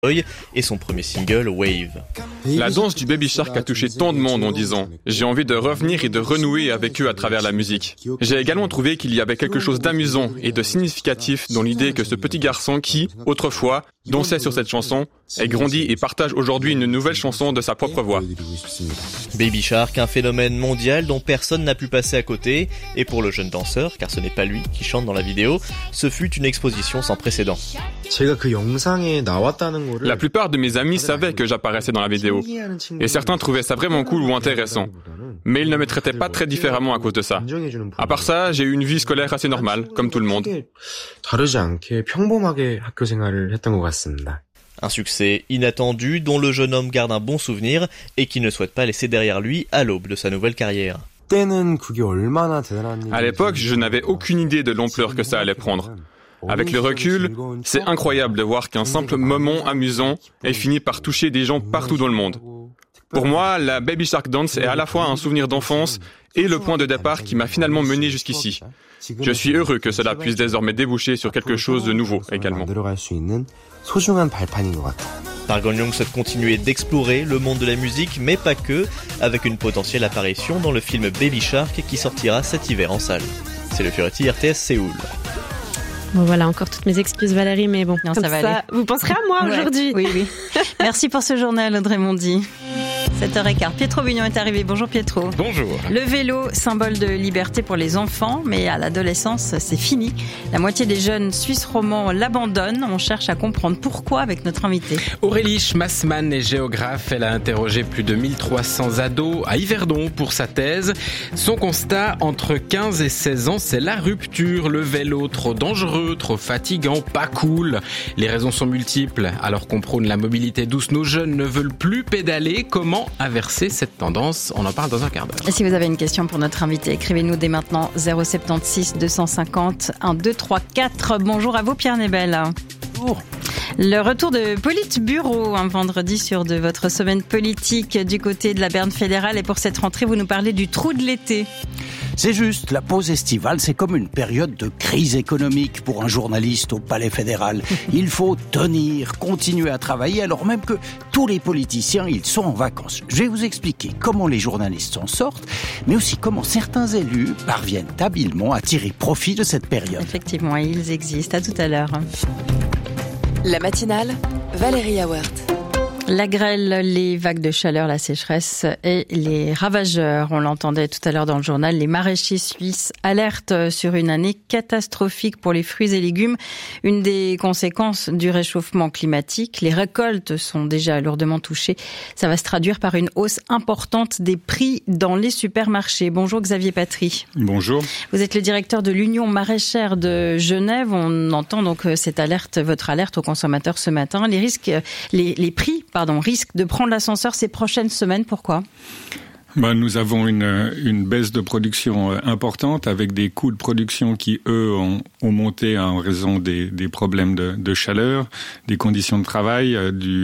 et son premier single Wave. La danse du Baby Shark a touché tant de monde en 10 ans. J'ai envie de revenir et de renouer avec eux à travers la musique. J'ai également trouvé qu'il y avait quelque chose d'amusant et de significatif dans l'idée que ce petit garçon qui, autrefois, dansait sur cette chanson, ait grandi et partage aujourd'hui une nouvelle chanson de sa propre voix. Baby Shark, un phénomène mondial dont personne n'a pu passer à côté, et pour le jeune danseur, car ce n'est pas lui qui chante dans la vidéo, ce fut une exposition sans précédent. La plupart de mes amis savaient que j'apparaissais dans la vidéo, et certains trouvaient ça vraiment cool ou intéressant. Mais ils ne me traitaient pas très différemment à cause de ça. À part ça, j'ai eu une vie scolaire assez normale, comme tout le monde. Un succès inattendu dont le jeune homme garde un bon souvenir et qu'il ne souhaite pas laisser derrière lui à l'aube de sa nouvelle carrière. À l'époque, je n'avais aucune idée de l'ampleur que ça allait prendre. Avec le recul, c'est incroyable de voir qu'un simple moment amusant ait fini par toucher des gens partout dans le monde. Pour moi, la Baby Shark Dance est à la fois un souvenir d'enfance et le point de départ qui m'a finalement mené jusqu'ici. Je suis heureux que cela puisse désormais déboucher sur quelque chose de nouveau également. Park Eun-young souhaite continuer d'explorer le monde de la musique, mais pas que, avec une potentielle apparition dans le film Baby Shark qui sortira cet hiver en salle. C'est le Fioretti RTS Séoul. Bon voilà, encore toutes mes excuses Valérie, mais bon, non, comme ça va aller. Vous penserez à moi aujourd'hui. Oui. Merci pour ce journal Audrey Mondy. 7h15. Pietro Bugnon est arrivé. Bonjour Pietro. Bonjour. Le vélo, symbole de liberté pour les enfants, mais à l'adolescence, c'est fini. La moitié des jeunes Suisses romands l'abandonnent. On cherche à comprendre pourquoi avec notre invité. Aurélie Schmassmann est géographe. Elle a interrogé plus de 1300 ados à Yverdon pour sa thèse. Son constat, entre 15 et 16 ans, c'est la rupture. Le vélo, trop dangereux, trop fatigant, pas cool. Les raisons sont multiples. Alors qu'on prône la mobilité douce, nos jeunes ne veulent plus pédaler. Comment inverser cette tendance? On en parle dans un quart d'heure. Et si vous avez une question pour notre invité, écrivez-nous dès maintenant 076 250 1234. Bonjour à vous Pierre Nebel. Bonjour. Le retour de Politburo, un vendredi sur de votre semaine politique du côté de la Berne fédérale. Et pour cette rentrée, vous nous parlez du trou de l'été. C'est juste, la pause estivale, c'est comme une période de crise économique pour un journaliste au Palais fédéral. Il faut tenir, continuer à travailler, alors même que tous les politiciens, ils sont en vacances. Je vais vous expliquer comment les journalistes s'en sortent, mais aussi comment certains élus parviennent habilement à tirer profit de cette période. Effectivement, ils existent. À tout à l'heure. La matinale, Valérie Awert. La grêle, les vagues de chaleur, la sécheresse et les ravageurs. On l'entendait tout à l'heure dans le journal. Les maraîchers suisses alertent sur une année catastrophique pour les fruits et légumes. Une des conséquences du réchauffement climatique. Les récoltes sont déjà lourdement touchées. Ça va se traduire par une hausse importante des prix dans les supermarchés. Bonjour Xavier Patry. Bonjour. Vous êtes le directeur de l'Union maraîchère de Genève. On entend donc cette alerte, votre alerte aux consommateurs ce matin. Les prix risquent de prendre l'ascenseur ces prochaines semaines. Pourquoi ? Nous avons une baisse de production importante avec des coûts de production qui, eux, ont monté en raison des problèmes de chaleur, des conditions de travail,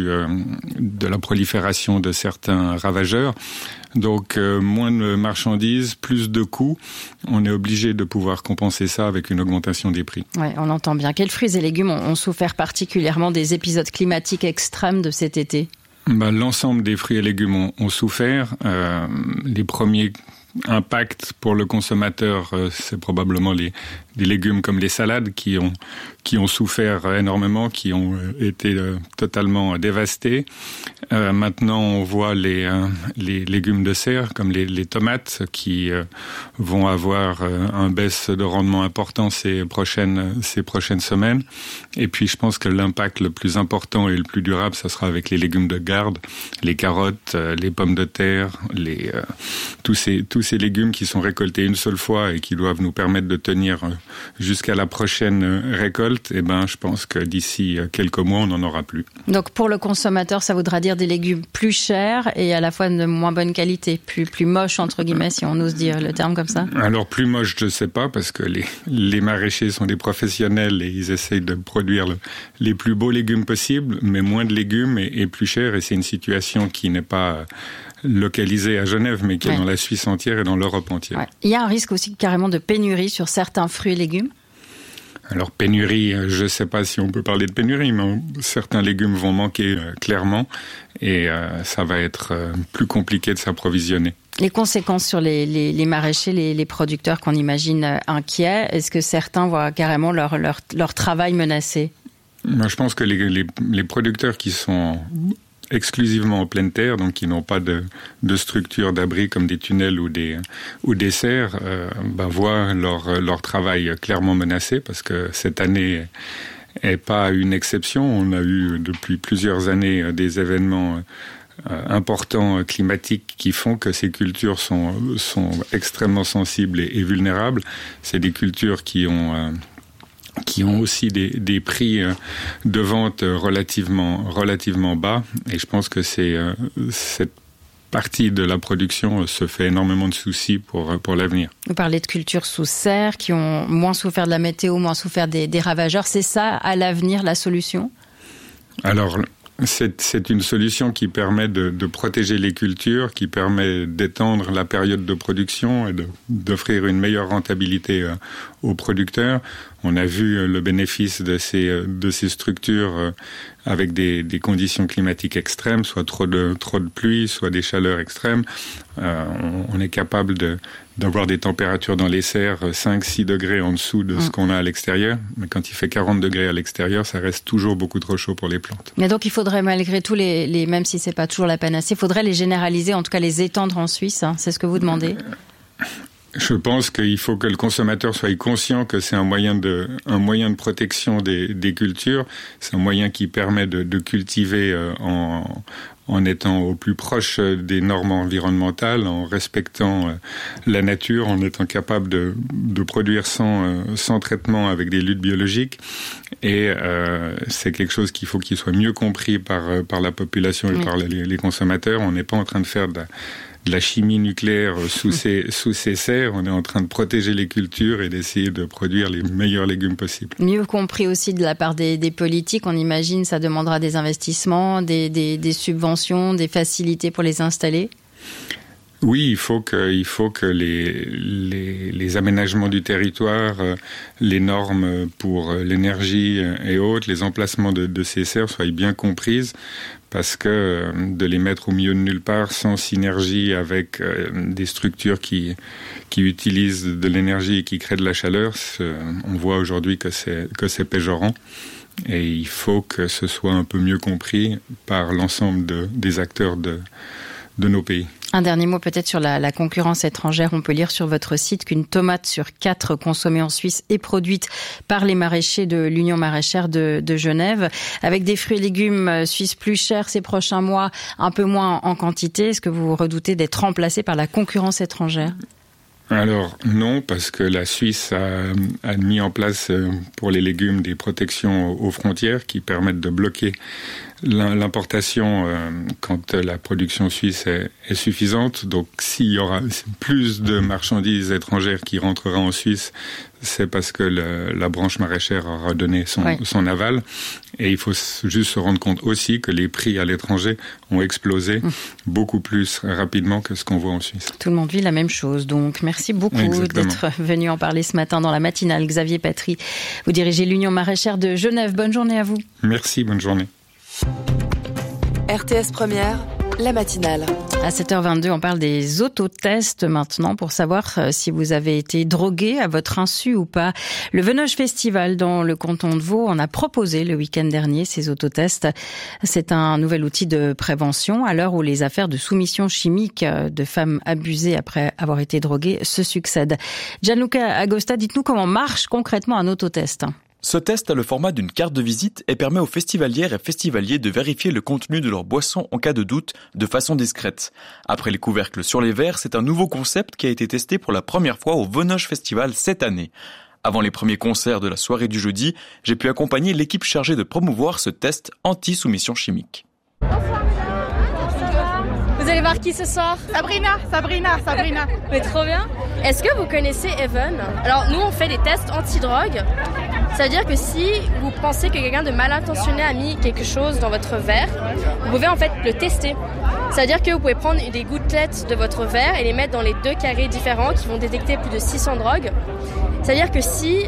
de la prolifération de certains ravageurs. Donc, moins de marchandises, plus de coûts. On est obligé de pouvoir compenser ça avec une augmentation des prix. Oui, on entend bien. Quels fruits et légumes ont souffert particulièrement des épisodes climatiques extrêmes de cet été ? L'ensemble des fruits et légumes ont souffert. Les premiers impacts pour le consommateur, c'est probablement les légumes comme les salades qui ont souffert énormément, qui ont été totalement dévastés. Maintenant, on voit les légumes de serre comme les tomates qui vont avoir un baisse de rendement important ces prochaines semaines. Et puis, je pense que l'impact le plus important et le plus durable, ça sera avec les légumes de garde, les carottes, les pommes de terre, tous ces légumes qui sont récoltés une seule fois et qui doivent nous permettre de tenir jusqu'à la prochaine récolte. Je pense que d'ici quelques mois, on n'en aura plus. Donc, pour le consommateur, ça voudra dire des légumes plus chers et à la fois de moins bonne qualité, plus moches, entre guillemets, si on ose dire le terme comme ça. Alors, plus moche, je ne sais pas, parce que les maraîchers sont des professionnels et ils essayent de produire les plus beaux légumes possibles, mais moins de légumes et plus cher. Et c'est une situation qui n'est pas localisée à Genève, mais qui est dans la Suisse entière et dans l'Europe entière. Ouais. Il y a un risque aussi carrément de pénurie sur certains fruits et légumes. Alors pénurie, je ne sais pas si on peut parler de pénurie, mais certains légumes vont manquer clairement et ça va être plus compliqué de s'approvisionner. Les conséquences sur les maraîchers, les producteurs qu'on imagine inquiets, est-ce que certains voient carrément leur travail menacé ? Moi, je pense que les producteurs qui sont exclusivement en pleine terre, donc qui n'ont pas de structure d'abri comme des tunnels ou des serres, voient leur travail clairement menacé parce que cette année est pas une exception. On a eu depuis plusieurs années des événements importants climatiques qui font que ces cultures sont extrêmement sensibles et vulnérables. C'est des cultures qui ont aussi des prix de vente relativement bas. Et je pense que cette partie de la production se fait énormément de soucis pour l'avenir. Vous parlez de cultures sous serre qui ont moins souffert de la météo, moins souffert des ravageurs. C'est ça, à l'avenir, la solution ? Alors, c'est une solution qui permet de protéger les cultures, qui permet d'étendre la période de production et d'offrir une meilleure rentabilité aux producteurs. On a vu le bénéfice de ces structures avec des conditions climatiques extrêmes, soit trop de pluie, soit des chaleurs extrêmes. On est capable d'avoir des températures dans les serres 5-6 degrés en dessous de ce qu'on a à l'extérieur. Mais quand il fait 40 degrés à l'extérieur, ça reste toujours beaucoup trop chaud pour les plantes. Mais donc il faudrait malgré tout, même si c'est pas toujours la panacée, il faudrait les généraliser, en tout cas les étendre en Suisse. Hein, c'est ce que vous demandez ? Je pense qu'il faut que le consommateur soit conscient que c'est un moyen de protection des cultures. C'est un moyen qui permet de cultiver en étant au plus proche des normes environnementales, en respectant la nature, en étant capable de produire sans traitement avec des luttes biologiques. Et c'est quelque chose qu'il faut qu'il soit mieux compris par la population et par les consommateurs. On n'est pas en train de faire de la chimie nucléaire sous ces serres. On est en train de protéger les cultures et d'essayer de produire les meilleurs légumes possibles. Mieux compris aussi de la part des politiques, on imagine ça demandera des investissements, des subventions, des facilités pour les installer. Oui, il faut que les aménagements du territoire, les normes pour l'énergie et autres, les emplacements de ces serres soient bien comprises, parce que de les mettre au milieu de nulle part sans synergie avec des structures qui utilisent de l'énergie et qui créent de la chaleur, on voit aujourd'hui que c'est péjorant. Et il faut que ce soit un peu mieux compris par l'ensemble des acteurs de nos pays. Un dernier mot peut-être sur la concurrence étrangère. On peut lire sur votre site qu'une tomate sur 4 consommée en Suisse est produite par les maraîchers de l'Union maraîchère de Genève. Avec des fruits et légumes suisses plus chers ces prochains mois, un peu moins en quantité, est-ce que vous redoutez d'être remplacé par la concurrence étrangère ? Alors non, parce que la Suisse a mis en place pour les légumes des protections aux frontières qui permettent de bloquer l'importation quand la production suisse est suffisante. Donc s'il y aura plus de marchandises étrangères qui rentrera en Suisse, c'est parce que la branche maraîchère aura donné son aval. Et il faut juste se rendre compte aussi que les prix à l'étranger ont explosé beaucoup plus rapidement que ce qu'on voit en Suisse. Tout le monde vit la même chose. Donc merci beaucoup d'être venu en parler ce matin dans la matinale. Xavier Patry, vous dirigez l'Union maraîchère de Genève. Bonne journée à vous. Merci, bonne journée. RTS Première, la matinale. À 7h22, on parle des autotests maintenant pour savoir si vous avez été drogué à votre insu ou pas. Le Venoge Festival dans le canton de Vaud en a proposé le week-end dernier ces autotests. C'est un nouvel outil de prévention à l'heure où les affaires de soumission chimique de femmes abusées après avoir été droguées se succèdent. Gianluca Agosta, dites-nous comment marche concrètement un autotest. Ce test a le format d'une carte de visite et permet aux festivalières et festivaliers de vérifier le contenu de leur boisson en cas de doute de façon discrète. Après les couvercles sur les verres, c'est un nouveau concept qui a été testé pour la première fois au Venoge Festival cette année. Avant les premiers concerts de la soirée du jeudi, j'ai pu accompagner l'équipe chargée de promouvoir ce test anti-soumission chimique. Vous allez voir qui ce soir ? Sabrina. Mais trop bien. Est-ce que vous connaissez Even ? Alors nous on fait des tests anti-drogue. Ça veut dire que si vous pensez que quelqu'un de mal intentionné a mis quelque chose dans votre verre, vous pouvez en fait le tester. Ça veut dire que vous pouvez prendre des gouttelettes de votre verre et les mettre dans les 2 carrés différents qui vont détecter plus de 600 drogues. C'est-à-dire que si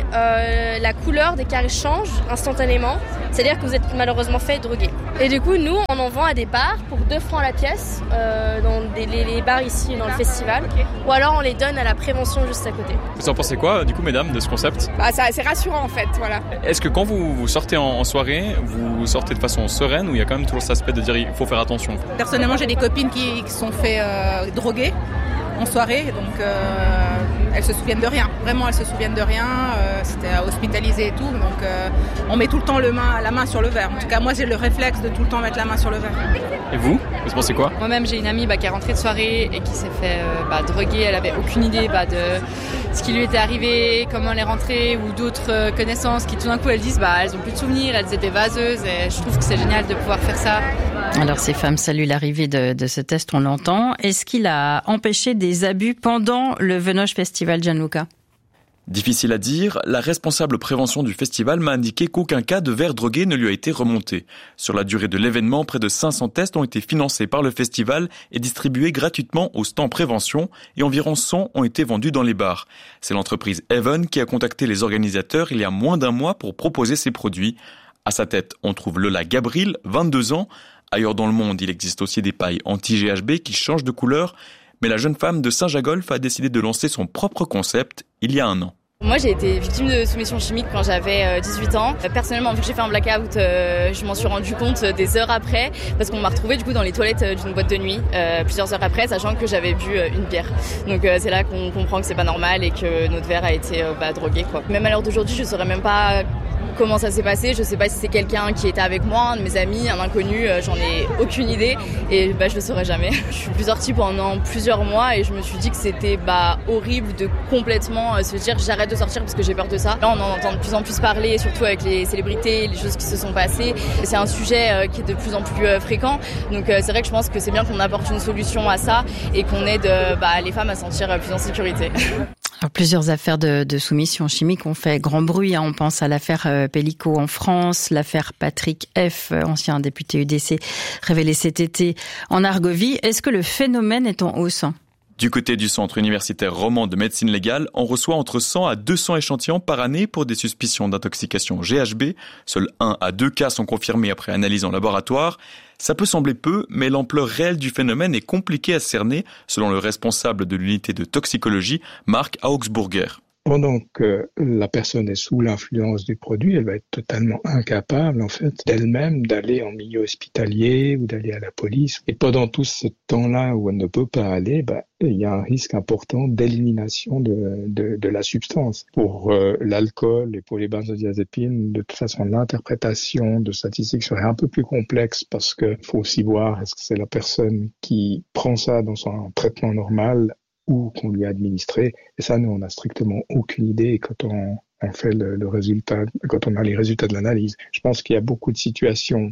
la couleur des carrés change instantanément, c'est-à-dire que vous êtes malheureusement fait droguer. Et du coup, nous, on en vend à des bars pour 2 francs la pièce, dans les bars ici dans le festival, ou alors on les donne à la prévention juste à côté. Vous en pensez quoi, du coup, mesdames, de ce concept ? C'est rassurant, en fait, voilà. Est-ce que quand vous sortez en soirée, vous sortez de façon sereine ou il y a quand même toujours cet aspect de dire il faut faire attention ? Personnellement, j'ai des copines qui sont fait droguer en soirée, donc elles se souviennent de rien. Vraiment, elles se souviennent de rien. C'était hospitalisé et tout, donc on met tout le temps la main sur le verre. En tout cas, moi, j'ai le réflexe de tout le temps mettre la main sur le verre. Et vous pensez quoi ? Moi-même, j'ai une amie qui est rentrée de soirée et qui s'est fait droguer. Elle avait aucune idée de ce qui lui était arrivé, comment elle est rentrée, ou d'autres connaissances qui tout d'un coup elles disent elles ont plus de souvenirs, elles étaient vaseuses, et je trouve que c'est génial de pouvoir faire ça. Alors ces femmes saluent l'arrivée de ce test, on l'entend. Est-ce qu'il a empêché des abus pendant le Venoge Festival, Gianluca ? Difficile à dire, la responsable prévention du festival m'a indiqué qu'aucun cas de verre drogué ne lui a été remonté. Sur la durée de l'événement, près de 500 tests ont été financés par le festival et distribués gratuitement au stand prévention et environ 100 ont été vendus dans les bars. C'est l'entreprise Even qui a contacté les organisateurs il y a moins d'1 mois pour proposer ses produits. À sa tête, on trouve Lola Gabril, 22 ans. Ailleurs dans le monde, il existe aussi des pailles anti-GHB qui changent de couleur. Mais la jeune femme de Saint-Jagolphe a décidé de lancer son propre concept il y a 1 an. Moi, j'ai été victime de soumission chimique quand j'avais 18 ans. Personnellement, vu que j'ai fait un blackout, je m'en suis rendu compte des heures après, parce qu'on m'a retrouvée du coup dans les toilettes d'une boîte de nuit, plusieurs heures après, sachant que j'avais bu une bière. Donc c'est là qu'on comprend que c'est pas normal et que notre verre a été drogué, quoi. Même à l'heure d'aujourd'hui, je saurais même pas comment ça s'est passé. Je sais pas si c'est quelqu'un qui était avec moi, un de mes amis, un inconnu, j'en ai aucune idée et je le saurai jamais. Je suis plus sortie pendant plusieurs mois et je me suis dit que c'était horrible de complètement se dire j'arrête de sortir parce que j'ai peur de ça. Là, on en entend de plus en plus parler, surtout avec les célébrités, les choses qui se sont passées. C'est un sujet qui est de plus en plus fréquent. Donc c'est vrai que je pense que c'est bien qu'on apporte une solution à ça et qu'on aide les femmes à se sentir plus en sécurité. Alors, plusieurs affaires de soumission chimique ont fait grand bruit. On pense à l'affaire Pellico en France, l'affaire Patrick F, ancien député UDC, révélé cet été en Argovie. Est-ce que le phénomène est en hausse ? Du côté du Centre universitaire roman de médecine légale, on reçoit entre 100 à 200 échantillons par année pour des suspicions d'intoxication GHB. Seuls 1 à 2 cas sont confirmés après analyse en laboratoire. Ça peut sembler peu, mais l'ampleur réelle du phénomène est compliquée à cerner, selon le responsable de l'unité de toxicologie, Marc Augsburger. Pendant que la personne est sous l'influence du produit, elle va être totalement incapable, en fait, d'elle-même d'aller en milieu hospitalier ou d'aller à la police. Et pendant tout ce temps-là où elle ne peut pas aller, il y a un risque important d'élimination de la substance. Pour l'alcool et pour les benzodiazépines, de toute façon, l'interprétation de statistiques serait un peu plus complexe parce que faut aussi voir est-ce que c'est la personne qui prend ça dans son traitement normal ou qu'on lui a administré. Et ça, nous, on n'a strictement aucune idée quand on fait le résultat, quand on a les résultats de l'analyse. Je pense qu'il y a beaucoup de situations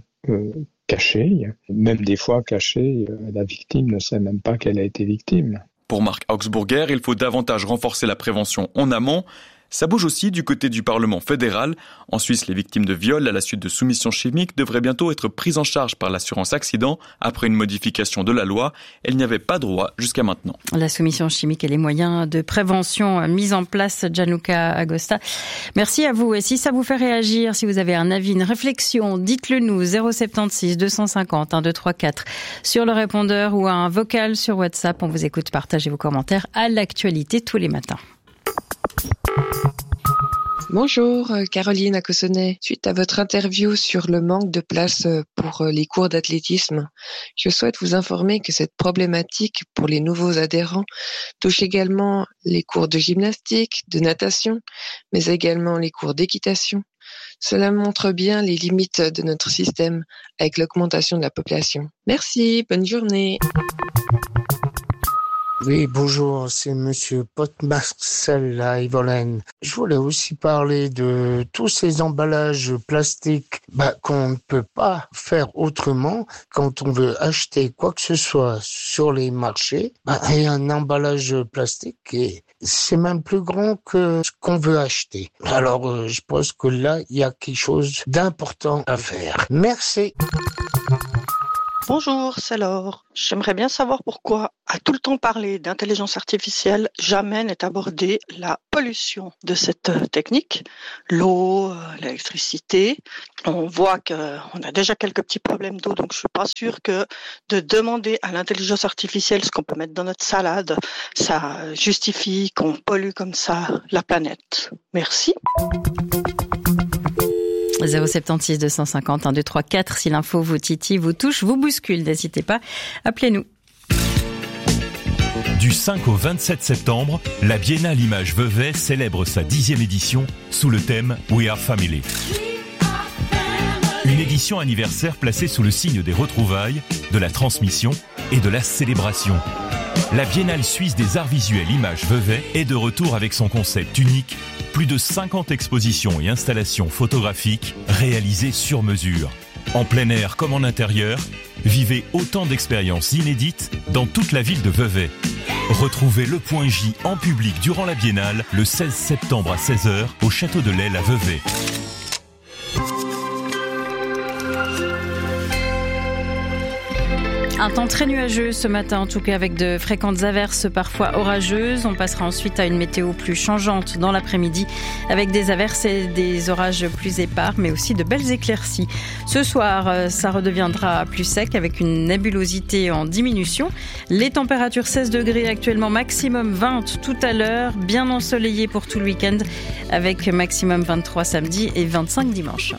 cachées, même des fois cachées, la victime ne sait même pas qu'elle a été victime. Pour Marc Augsburger, il faut davantage renforcer la prévention en amont. Ça bouge aussi du côté du Parlement fédéral. En Suisse, les victimes de viol à la suite de soumission chimique devraient bientôt être prises en charge par l'assurance accident après une modification de la loi. Elle n'y avait pas droit jusqu'à maintenant. La soumission chimique et les moyens de prévention mis en place, Gianluca Agosta. Merci à vous. Et si ça vous fait réagir, si vous avez un avis, une réflexion, dites-le nous 076 250 1234 sur le répondeur ou un vocal sur WhatsApp. On vous écoute, partagez vos commentaires à l'actualité tous les matins. Bonjour, Caroline à Cossonay. Suite à votre interview sur le manque de place pour les cours d'athlétisme, je souhaite vous informer que cette problématique pour les nouveaux adhérents touche également les cours de gymnastique, de natation, mais également les cours d'équitation. Cela montre bien les limites de notre système avec l'augmentation de la population. Merci, bonne journée. Oui, bonjour, c'est Monsieur Pot-Marcel à Yvolène. Je voulais aussi parler de tous ces emballages plastiques qu'on ne peut pas faire autrement quand on veut acheter quoi que ce soit sur les marchés. Il y a un emballage plastique et c'est même plus grand que ce qu'on veut acheter. Alors, je pense que là, il y a quelque chose d'important à faire. Merci. Bonjour, c'est Laure. J'aimerais bien savoir pourquoi, à tout le temps parler d'intelligence artificielle, jamais n'est abordée la pollution de cette technique, l'eau, l'électricité. On voit qu'on a déjà quelques petits problèmes d'eau, donc je suis pas sûre que de demander à l'intelligence artificielle ce qu'on peut mettre dans notre salade, ça justifie qu'on pollue comme ça la planète. Merci. 076 250 1234. Si l'info vous titille, vous touche, vous bouscule, n'hésitez pas, appelez-nous. Du 5 au 27 septembre, la Biennale Images Vevey célèbre sa 10e édition sous le thème We Are Family. Une édition anniversaire placée sous le signe des retrouvailles, de la transmission et de la célébration. La Biennale suisse des arts visuels Images Vevey est de retour avec son concept unique, plus de 50 expositions et installations photographiques réalisées sur mesure. En plein air comme en intérieur, vivez autant d'expériences inédites dans toute la ville de Vevey. Retrouvez le Point J en public durant la Biennale le 16 septembre à 16h au Château de l'Aile à Vevey. Un temps très nuageux ce matin, en tout cas avec de fréquentes averses parfois orageuses. On passera ensuite à une météo plus changeante dans l'après-midi avec des averses et des orages plus épars, mais aussi de belles éclaircies. Ce soir, ça redeviendra plus sec avec une nébulosité en diminution. Les températures 16 degrés actuellement, maximum 20 tout à l'heure, bien ensoleillé pour tout le week-end avec maximum 23 samedi et 25 dimanche.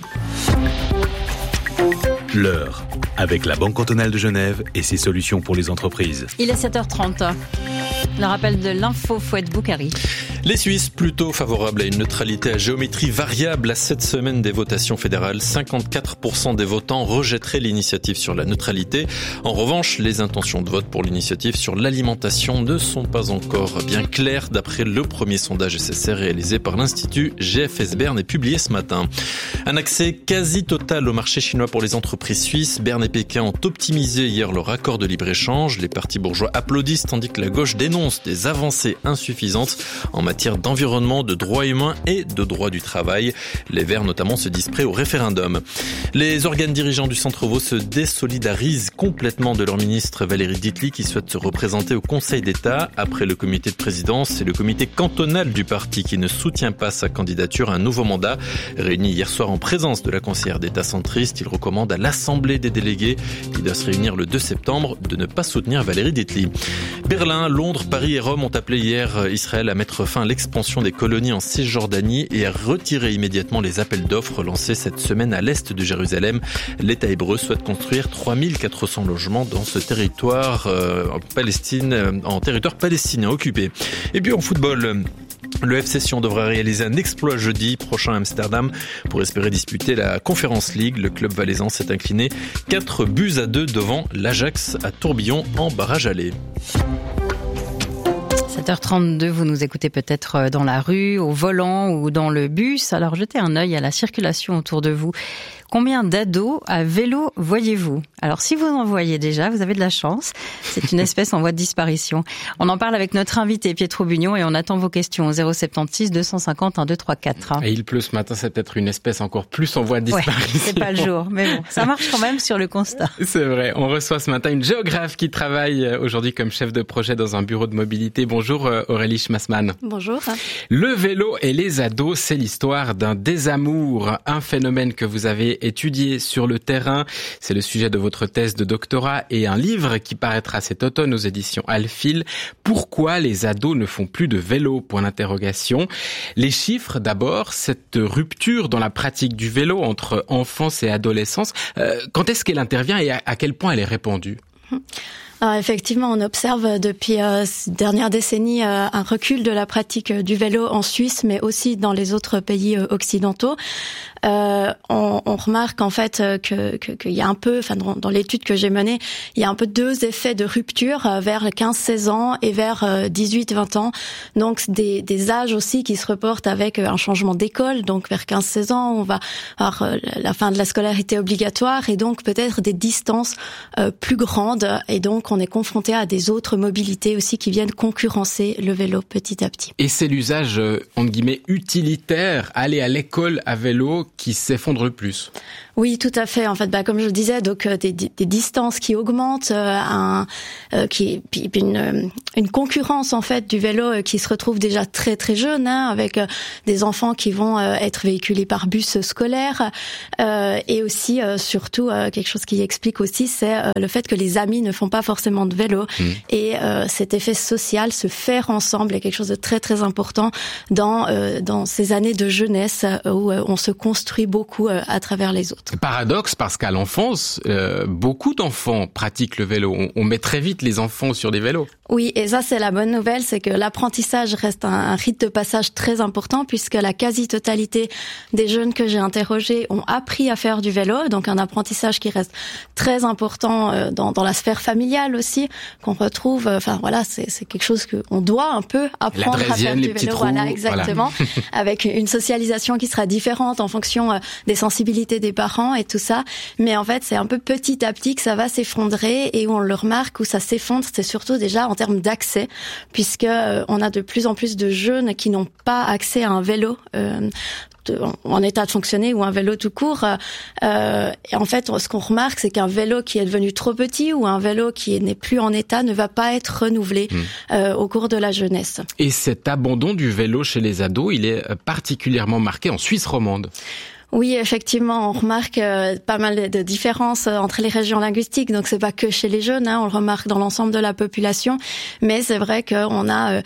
L'heure, avec la Banque cantonale de Genève et ses solutions pour les entreprises. Il est 7h30. Le rappel de l'info Fouette Boukhari. Les Suisses, plutôt favorables à une neutralité à géométrie variable à cette semaine des votations fédérales. 54% des votants rejetteraient l'initiative sur la neutralité. En revanche, les intentions de vote pour l'initiative sur l'alimentation ne sont pas encore bien claires d'après le premier sondage SSR réalisé par l'Institut GFS Bern et publié ce matin. Un accès quasi total au marché chinois pour les entreprises suisses. Berne et Pékin ont optimisé hier leur accord de libre-échange. Les partis bourgeois applaudissent tandis que la gauche dénonce des avancées insuffisantes en matière d'environnement, de droits humains et de droit du travail. Les Verts notamment se disent prêts au référendum. Les organes dirigeants du Centre-Vaud se désolidarisent complètement de leur ministre Valérie Dietli qui souhaite se représenter au Conseil d'État. Après le comité de présidence, c'est le comité cantonal du parti qui ne soutient pas sa candidature à un nouveau mandat. Réuni hier soir en présence de la conseillère d'État centriste, il recommande à l'Assemblée des délégués qui doit se réunir le 2 septembre de ne pas soutenir Valérie Dietli. Berlin, Londres, Paris et Rome ont appelé hier Israël à mettre fin à l'expansion des colonies en Cisjordanie et à retirer immédiatement les appels d'offres lancés cette semaine à l'est de Jérusalem. L'État hébreu souhaite construire 3400 logements dans ce territoire en territoire palestinien occupé. Et puis en football, le FC Sion devra réaliser un exploit jeudi prochain à Amsterdam pour espérer disputer la Conference League. Le club valaisan s'est incliné 4-2 devant l'Ajax à Tourbillon en barrage aller. 7h32, vous nous écoutez peut-être dans la rue, au volant ou dans le bus. Alors jetez un œil à la circulation autour de vous. Combien d'ados à vélo voyez-vous? Alors si vous en voyez déjà, vous avez de la chance. C'est une espèce en voie de disparition. On en parle avec notre invité Pietro Bugnon et on attend vos questions au 076 250 1234. Et il pleut ce matin, c'est peut-être une espèce encore plus en voie de disparition. Ouais, c'est pas le jour, mais bon, ça marche quand même sur le constat. C'est vrai. On reçoit ce matin une géographe qui travaille aujourd'hui comme chef de projet dans un bureau de mobilité. Bonjour Aurélie Schmassmann. Bonjour. Le vélo et les ados, c'est l'histoire d'un désamour, un phénomène que vous avez étudié sur le terrain. C'est le sujet de votre thèse de doctorat et un livre qui paraîtra cet automne aux éditions Alphil. Pourquoi les ados ne font plus de vélo? Point d'interrogation. Les chiffres d'abord, cette rupture dans la pratique du vélo entre enfance et adolescence, quand est-ce qu'elle intervient et à quel point elle est répandue? Alors effectivement, on observe depuis ces dernières décennies un recul de la pratique du vélo en Suisse, mais aussi dans les autres pays occidentaux. On remarque en fait qu'il y a un peu, enfin dans l'étude que j'ai menée, il y a un peu deux effets de rupture vers 15-16 ans et vers 18-20 ans. Donc des âges aussi qui se reportent avec un changement d'école. Donc vers 15-16 ans, on va avoir la fin de la scolarité obligatoire et donc peut-être des distances plus grandes. Et donc on est confronté à des autres mobilités aussi qui viennent concurrencer le vélo petit à petit. Et c'est l'usage entre guillemets utilitaire, aller à l'école à vélo qui s'effondrent le plus. Oui, tout à fait. En fait, comme je le disais, donc des distances qui augmentent, une concurrence en fait du vélo qui se retrouve déjà très très jeune, avec des enfants qui vont être véhiculés par bus scolaire, et aussi surtout quelque chose qui explique aussi, c'est le fait que les amis ne font pas forcément de vélo, et cet effet social, se faire ensemble, est quelque chose de très très important dans ces années de jeunesse où on se construit beaucoup à travers les autres. Paradoxe, parce qu'à l'enfance, beaucoup d'enfants pratiquent le vélo. On met très vite les enfants sur des vélos. Oui, et ça c'est la bonne nouvelle, c'est que l'apprentissage reste un rite de passage très important, puisque la quasi-totalité des jeunes que j'ai interrogés ont appris à faire du vélo, donc un apprentissage qui reste très important dans la sphère familiale aussi, qu'on retrouve, c'est quelque chose qu'on doit un peu apprendre à faire du vélo. Voilà, exactement, avec une socialisation qui sera différente en fonction des sensibilités des parents et tout ça, mais en fait c'est un peu petit à petit que ça va s'effondrer, et où on le remarque, où ça s'effondre, c'est surtout déjà en termes d'accès, puisque on a de plus en plus de jeunes qui n'ont pas accès à un vélo en état de fonctionner, ou un vélo tout court. Et en fait, ce qu'on remarque, c'est qu'un vélo qui est devenu trop petit, ou un vélo qui n'est plus en état, ne va pas être renouvelé au cours de la jeunesse. Et cet abandon du vélo chez les ados, il est particulièrement marqué en Suisse romande. Oui, effectivement, on remarque pas mal de différences entre les régions linguistiques. Donc c'est pas que chez les jeunes, on le remarque dans l'ensemble de la population. Mais c'est vrai qu'on a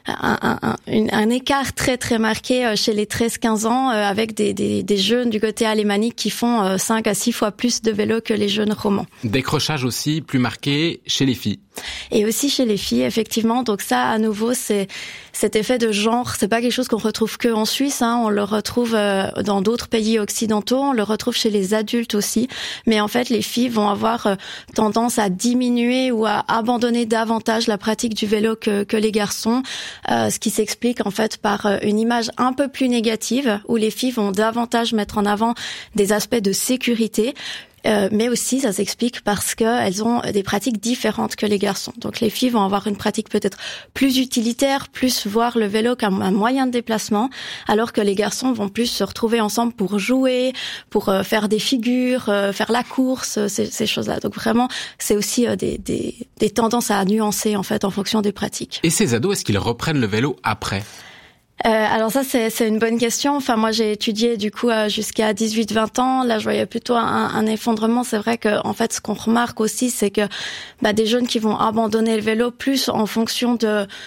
un écart très très marqué chez les 13-15 ans, avec des jeunes du côté alémanique qui font 5 à 6 fois plus de vélo que les jeunes romans. Décrochage aussi plus marqué chez les filles. Et aussi chez les filles, effectivement. Donc ça, à nouveau, c'est cet effet de genre. C'est pas quelque chose qu'on retrouve que en Suisse. On le retrouve dans d'autres pays occidentaux. On le retrouve chez les adultes aussi. Mais en fait, les filles vont avoir tendance à diminuer ou à abandonner davantage la pratique du vélo que les garçons. Ce qui s'explique en fait par une image un peu plus négative, où les filles vont davantage mettre en avant des aspects de sécurité. Mais aussi, ça s'explique parce qu'elles ont des pratiques différentes que les garçons. Donc les filles vont avoir une pratique peut-être plus utilitaire, plus voir le vélo comme un moyen de déplacement, alors que les garçons vont plus se retrouver ensemble pour jouer, pour faire des figures, faire la course, ces choses-là. Donc vraiment, c'est aussi des tendances à nuancer en fait en fonction des pratiques. Et ces ados, est-ce qu'ils reprennent le vélo après ? Alors ça c'est une bonne question. Enfin moi j'ai étudié du coup jusqu'à 18-20 ans. Là je voyais plutôt un effondrement. C'est vrai que en fait ce qu'on remarque aussi, c'est que des jeunes qui vont abandonner le vélo plus en fonction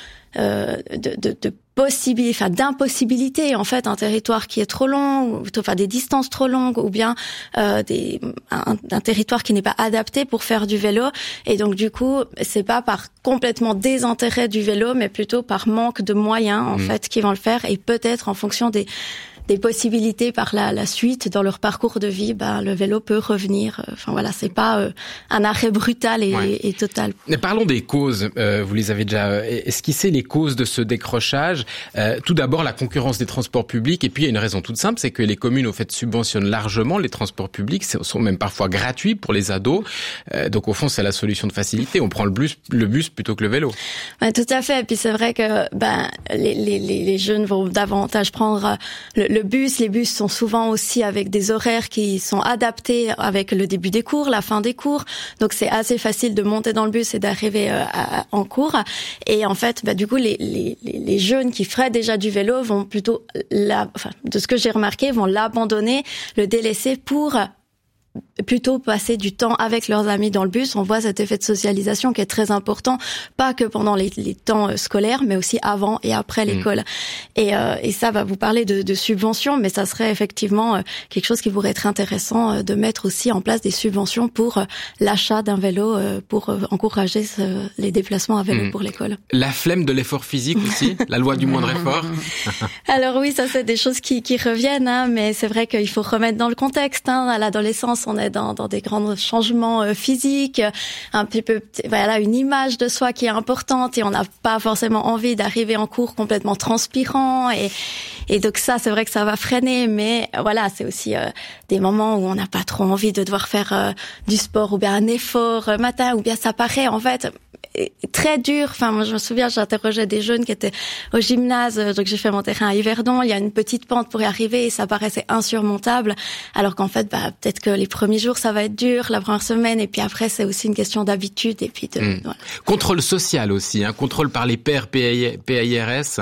d'impossibilité, en fait, un territoire qui est trop long, des distances trop longues, ou bien un territoire qui n'est pas adapté pour faire du vélo. Et donc du coup, c'est pas par complètement désintérêt du vélo, mais plutôt par manque de moyens en fait qui vont le faire, et peut-être en fonction des possibilités par la suite dans leur parcours de vie, le vélo peut revenir. C'est pas un arrêt brutal et total. Mais parlons des causes. Vous les avez déjà esquissées, les causes de ce décrochage. Tout d'abord, la concurrence des transports publics. Et puis, il y a une raison toute simple, c'est que les communes, au fait, subventionnent largement les transports publics. Sont même parfois gratuits pour les ados. Donc, au fond, c'est la solution de facilité. On prend le bus plutôt que le vélo. Ouais, tout à fait. Et puis, c'est vrai que les jeunes vont davantage prendre le bus. Les bus sont souvent aussi avec des horaires qui sont adaptés avec le début des cours, la fin des cours. Donc c'est assez facile de monter dans le bus et d'arriver en cours. Et en fait, du coup, les jeunes qui feraient déjà du vélo vont plutôt, de ce que j'ai remarqué, vont l'abandonner, le délaisser pour plutôt passer du temps avec leurs amis dans le bus. On voit cet effet de socialisation qui est très important, pas que pendant les temps scolaires, mais aussi avant et après l'école. Et ça va vous parler de subventions, mais ça serait effectivement quelque chose qui pourrait être intéressant de mettre aussi en place des subventions pour l'achat d'un vélo, pour encourager les déplacements à vélo pour l'école. La flemme de l'effort physique aussi, la loi du moindre effort. Alors oui, ça c'est des choses qui reviennent, mais c'est vrai qu'il faut remettre dans le contexte. À l'adolescence, on est dans des grands changements physiques, un petit peu, une image de soi qui est importante, et on n'a pas forcément envie d'arriver en cours complètement transpirant, et donc ça, c'est vrai que ça va freiner, mais c'est aussi des moments où on n'a pas trop envie de devoir faire du sport, ou bien un effort matin, ou bien ça paraît en fait très dur. Enfin, moi, je me souviens, j'interrogeais des jeunes qui étaient au gymnase, donc j'ai fait mon terrain à Yverdon. Il y a une petite pente pour y arriver et ça paraissait insurmontable. Alors qu'en fait, peut-être que les premiers jours, ça va être dur, la première semaine, et puis après, c'est aussi une question d'habitude et puis voilà. Contrôle social aussi, contrôle par les pairs PAIRS.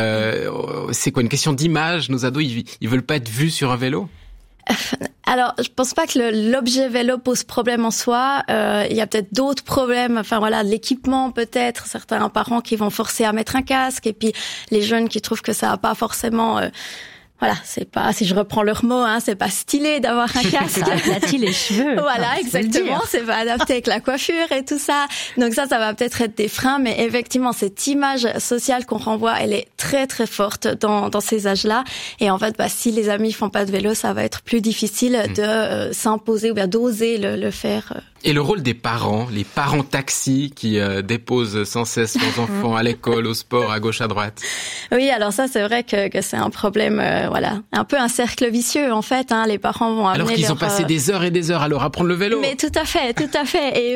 C'est quoi, une question d'image? Nos ados, ils veulent pas être vus sur un vélo? Alors, je pense pas que l'objet vélo pose problème en soi. Il y a peut-être d'autres problèmes. Enfin voilà, l'équipement peut-être. Certains parents qui vont forcer à mettre un casque, et puis les jeunes qui trouvent que ça a pas forcément. Voilà, c'est pas, si je reprends leur mot, c'est pas stylé d'avoir un casque. Ça aplatit les cheveux. Voilà, exactement. C'est pas adapté avec la coiffure et tout ça. Donc ça va peut-être être des freins, mais effectivement, cette image sociale qu'on renvoie, elle est très très forte dans ces âges-là. Et en fait, si les amis font pas de vélo, ça va être plus difficile de s'imposer ou bien d'oser le faire. Et le rôle des parents, les parents taxis qui déposent sans cesse leurs enfants à l'école, au sport, à gauche, à droite. Oui, alors ça, c'est vrai que c'est un problème, un peu un cercle vicieux en fait. Les parents vont amener alors qu'ils ont passé des heures et des heures à leur apprendre le vélo. Mais tout à fait. Et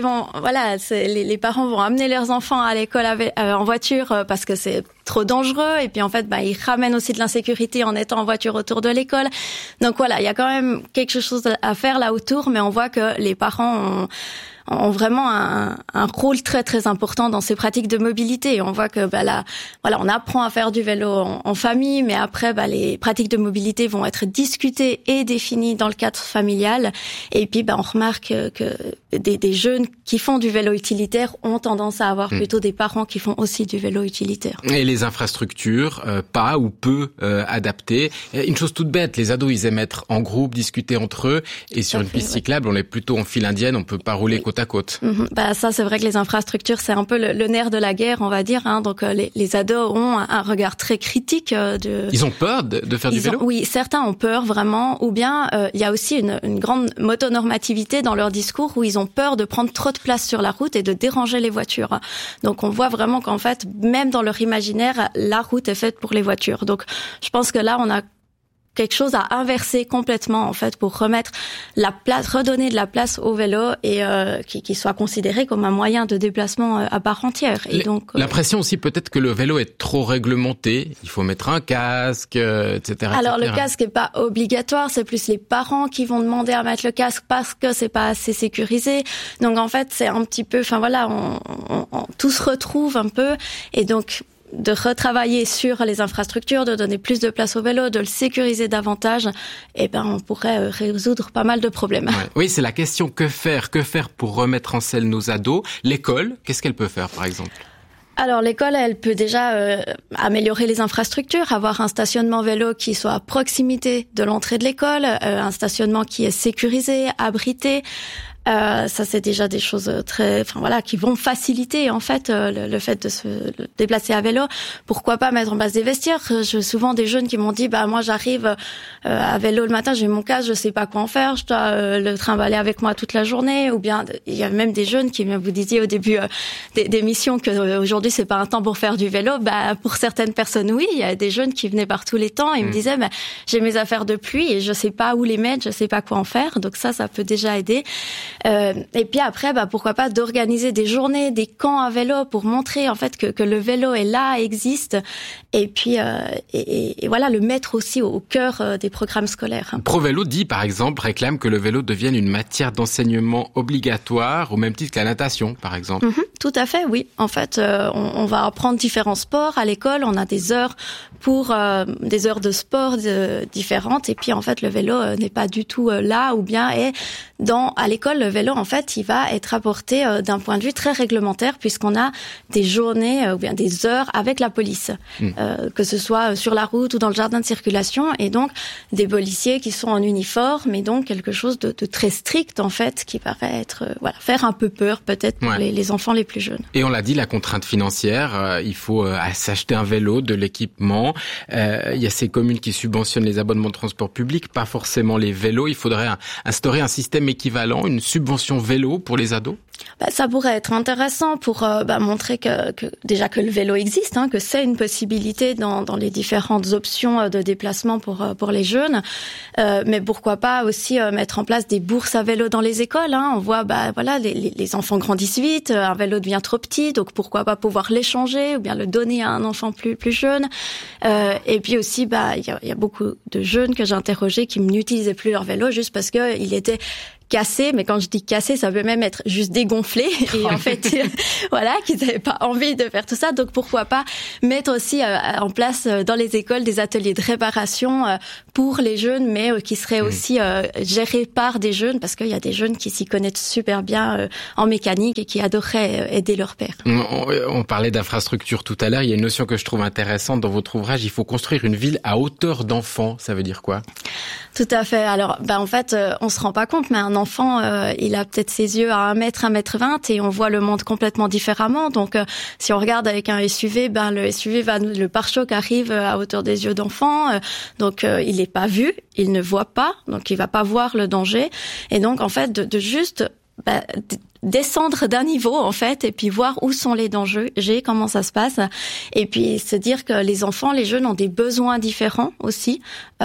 les parents vont amener leurs enfants à l'école en voiture parce que c'est trop dangereux, et puis en fait ils ramènent aussi de l'insécurité en étant en voiture autour de l'école. Donc voilà, il y a quand même quelque chose à faire là autour, mais on voit que les parents ont vraiment un rôle très très important dans ces pratiques de mobilité. Et on voit que on apprend à faire du vélo en famille, mais après les pratiques de mobilité vont être discutées et définies dans le cadre familial. Et puis on remarque que des jeunes qui font du vélo utilitaire ont tendance à avoir plutôt des parents qui font aussi du vélo utilitaire. Et les infrastructures pas ou peu adaptées. Une chose toute bête, les ados ils aiment être en groupe, discuter entre eux, et sur une piste cyclable on est plutôt en file indienne, on peut pas rouler côte à côte. Ça c'est vrai que les infrastructures c'est un peu le nerf de la guerre, on va dire. Donc les ados ont un regard très critique Ils ont peur de faire du vélo? Oui, certains ont peur vraiment, ou bien il y a aussi une grande motonormativité dans leur discours où ils ont peur de prendre trop de place sur la route et de déranger les voitures. Donc on voit vraiment qu'en fait, même dans leur imaginaire, la route est faite pour les voitures. Donc je pense que là on a quelque chose à inverser complètement en fait pour remettre la place, redonner de la place au vélo et qui soit considéré comme un moyen de déplacement à part entière. Et donc l'impression aussi peut-être que le vélo est trop réglementé. Il faut mettre un casque, etc. Alors le casque est pas obligatoire, c'est plus les parents qui vont demander à mettre le casque parce que c'est pas assez sécurisé. Donc en fait c'est un petit peu, on tout se retrouve un peu, et donc de retravailler sur les infrastructures, de donner plus de place au vélo, de le sécuriser davantage, on pourrait résoudre pas mal de problèmes. Ouais. Oui, c'est la question que faire pour remettre en selle nos ados. L'école, qu'est-ce qu'elle peut faire par exemple? Alors l'école, elle peut déjà améliorer les infrastructures, avoir un stationnement vélo qui soit à proximité de l'entrée de l'école, un stationnement qui est sécurisé, abrité. Ça c'est déjà des choses qui vont faciliter en fait le fait de se déplacer à vélo. Pourquoi pas mettre en place des vestiaires? J'ai souvent des jeunes qui m'ont dit moi j'arrive à vélo le matin, j'ai mon casque, je sais pas quoi en faire, je dois le trimballer avec moi toute la journée. Ou bien il y a même des jeunes qui vous disiez au début des missions que aujourd'hui c'est pas un temps pour faire du vélo. Pour certaines personnes oui, il y a des jeunes qui venaient par tous les temps et me disaient j'ai mes affaires de pluie et je sais pas où les mettre, je sais pas quoi en faire. Donc ça peut déjà aider. Et puis après, pourquoi pas d'organiser des journées, des camps à vélo pour montrer en fait que le vélo est là, existe, et puis et voilà, le mettre aussi au cœur des programmes scolaires. ProVélo par exemple réclame que le vélo devienne une matière d'enseignement obligatoire au même titre que la natation par exemple. Tout à fait, oui. En fait, on va apprendre différents sports à l'école. On a des heures pour des heures de sport différentes, et puis en fait le vélo n'est pas du tout là, ou bien est à l'école. Le vélo, en fait, il va être apporté d'un point de vue très réglementaire, puisqu'on a des journées ou bien des heures avec la police, que ce soit sur la route ou dans le jardin de circulation, et donc des policiers qui sont en uniforme, et donc quelque chose de très strict, en fait, qui paraît être faire un peu peur peut-être pour les enfants les plus jeunes. Et on l'a dit, la contrainte financière, il faut s'acheter un vélo, de l'équipement. Il y a ces communes qui subventionnent les abonnements de transport public, pas forcément les vélos. Il faudrait instaurer un système équivalent, une subvention vélo pour les ados? Ça pourrait être intéressant pour montrer que déjà que le vélo existe, que c'est une possibilité dans les différentes options de déplacement pour les jeunes. Mais pourquoi pas aussi mettre en place des bourses à vélo dans les écoles. On voit les enfants grandissent vite, un vélo devient trop petit, donc pourquoi pas pouvoir l'échanger ou bien le donner à un enfant plus jeune. Et puis aussi il y a beaucoup de jeunes que j'ai interrogés qui n'utilisaient plus leur vélo juste parce que il était cassé, mais quand je dis cassé, ça peut même être juste dégonflé et en fait qu'ils n'avaient pas envie de faire tout ça. Donc pourquoi pas mettre aussi en place dans les écoles des ateliers de réparation pour les jeunes, mais qui seraient aussi gérés par des jeunes, parce qu'il y a des jeunes qui s'y connaissent super bien en mécanique et qui adoreraient aider leur père. On parlait d'infrastructure tout à l'heure, il y a une notion que je trouve intéressante dans votre ouvrage, il faut construire une ville à hauteur d'enfant, ça veut dire quoi? Tout à fait. Alors, en fait, on se rend pas compte, mais un enfant, il a peut-être ses yeux à 1 mètre, 1m20 et on voit le monde complètement différemment. Donc, si on regarde avec un SUV, le SUV le pare-choc arrive à hauteur des yeux d'enfant. Donc, il est pas vu, il ne voit pas, donc il va pas voir le danger. Et donc, en fait, de juste descendre d'un niveau en fait et puis voir où sont les dangers, comment ça se passe, et puis se dire que les enfants, les jeunes ont des besoins différents aussi,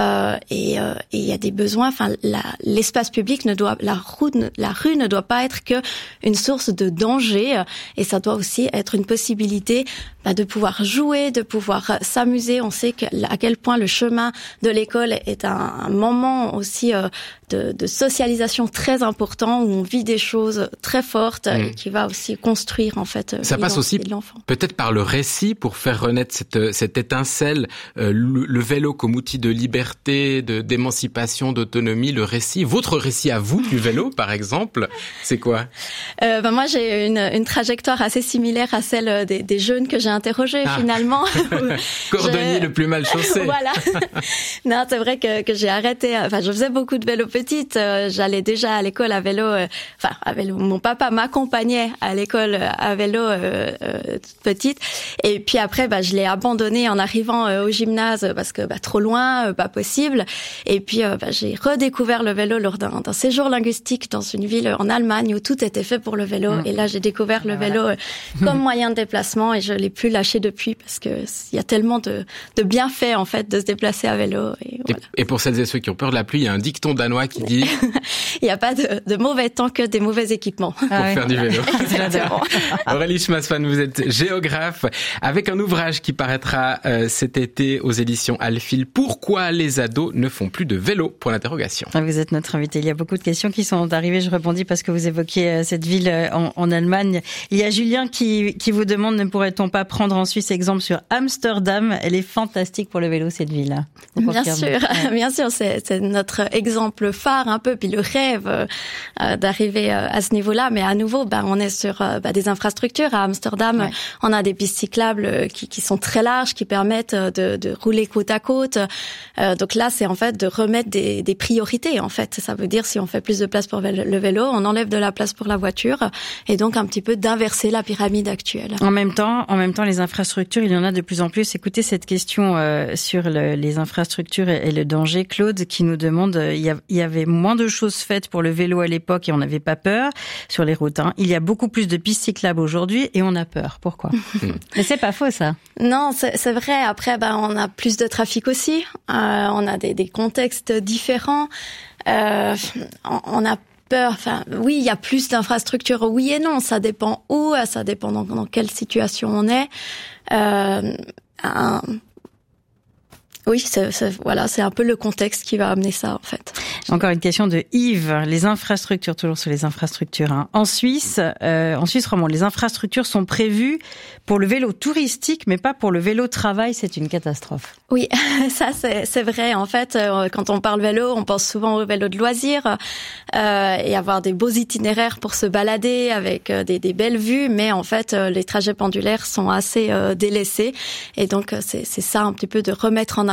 et il y a des besoins. Enfin, l'espace public la rue ne doit pas être que une source de danger, et ça doit aussi être une possibilité de pouvoir jouer, de pouvoir s'amuser. On sait à quel point le chemin de l'école est un moment aussi de socialisation très important où on vit des choses très forte et qui va aussi construire en fait ça passe aussi de l'enfant. Peut-être par le récit pour faire renaître cette étincelle, le vélo comme outil de liberté, d'émancipation, d'autonomie, le récit. Votre récit à vous du vélo par exemple, c'est quoi? Moi j'ai une trajectoire assez similaire à celle des jeunes que j'ai interrogés finalement. Cordonnier le plus mal chaussé. Voilà. Non, c'est vrai que j'ai arrêté. Enfin, je faisais beaucoup de vélo petite. J'allais déjà à l'école à vélo. À vélo. Mon papa m'accompagnait à l'école à vélo toute petite. Et puis après, je l'ai abandonné en arrivant au gymnase parce que trop loin, pas possible. Et puis j'ai redécouvert le vélo lors d'un séjour linguistique dans une ville en Allemagne où tout était fait pour le vélo. Et là, j'ai découvert le vélo comme moyen de déplacement et je l'ai plus lâché depuis parce que il y a tellement de bienfaits en fait de se déplacer à vélo. Et pour celles et ceux qui ont peur de la pluie, il y a un dicton danois qui dit il n'y a pas de mauvais temps que des mauvais équipements. Pour faire du vélo. Aurélie Schmassmann, vous êtes géographe avec un ouvrage qui paraîtra cet été aux éditions Alphil. Pourquoi les ados ne font plus de vélo? Point d'interrogation. Vous êtes notre invité. Il y a beaucoup de questions qui sont arrivées. Je rebondis parce que vous évoquiez cette ville en Allemagne. Il y a Julien qui vous demande, ne pourrait-on pas prendre en Suisse exemple sur Amsterdam? Elle est fantastique pour le vélo, cette ville. Bien sûr, c'est notre exemple phare un peu, puis le rêve d'arriver à ce niveau-là. Mais à nouveau, on est sur des infrastructures. À Amsterdam, ouais. On a des pistes cyclables qui sont très larges, qui permettent de rouler côte à côte. Donc là, c'est en fait de remettre des priorités. En fait, ça veut dire si on fait plus de place pour le vélo, on enlève de la place pour la voiture, et donc un petit peu d'inverser la pyramide actuelle. En même temps, les infrastructures, il y en a de plus en plus. Écoutez cette question sur les infrastructures et le danger. Claude qui nous demande, il y avait moins de choses faites pour le vélo à l'époque et on n'avait pas peur sur les routes. Il y a beaucoup plus de pistes cyclables aujourd'hui et on a peur. Pourquoi? Mais c'est pas faux ça. Non, c'est vrai. Après, on a plus de trafic aussi. On a des contextes différents. On a peur. Enfin, oui, il y a plus d'infrastructures. Oui et non. Ça dépend où. Ça dépend dans quelle situation on est. Oui, c'est un peu le contexte qui va amener ça, en fait. Encore une question de Yves. Les infrastructures, toujours sur les infrastructures. En Suisse romande, les infrastructures sont prévues pour le vélo touristique, mais pas pour le vélo travail. C'est une catastrophe. Oui, ça c'est vrai. En fait, quand on parle vélo, on pense souvent au vélo de loisirs et avoir des beaux itinéraires pour se balader avec des belles vues. Mais en fait, les trajets pendulaires sont assez délaissés. Et donc, c'est ça un petit peu de remettre en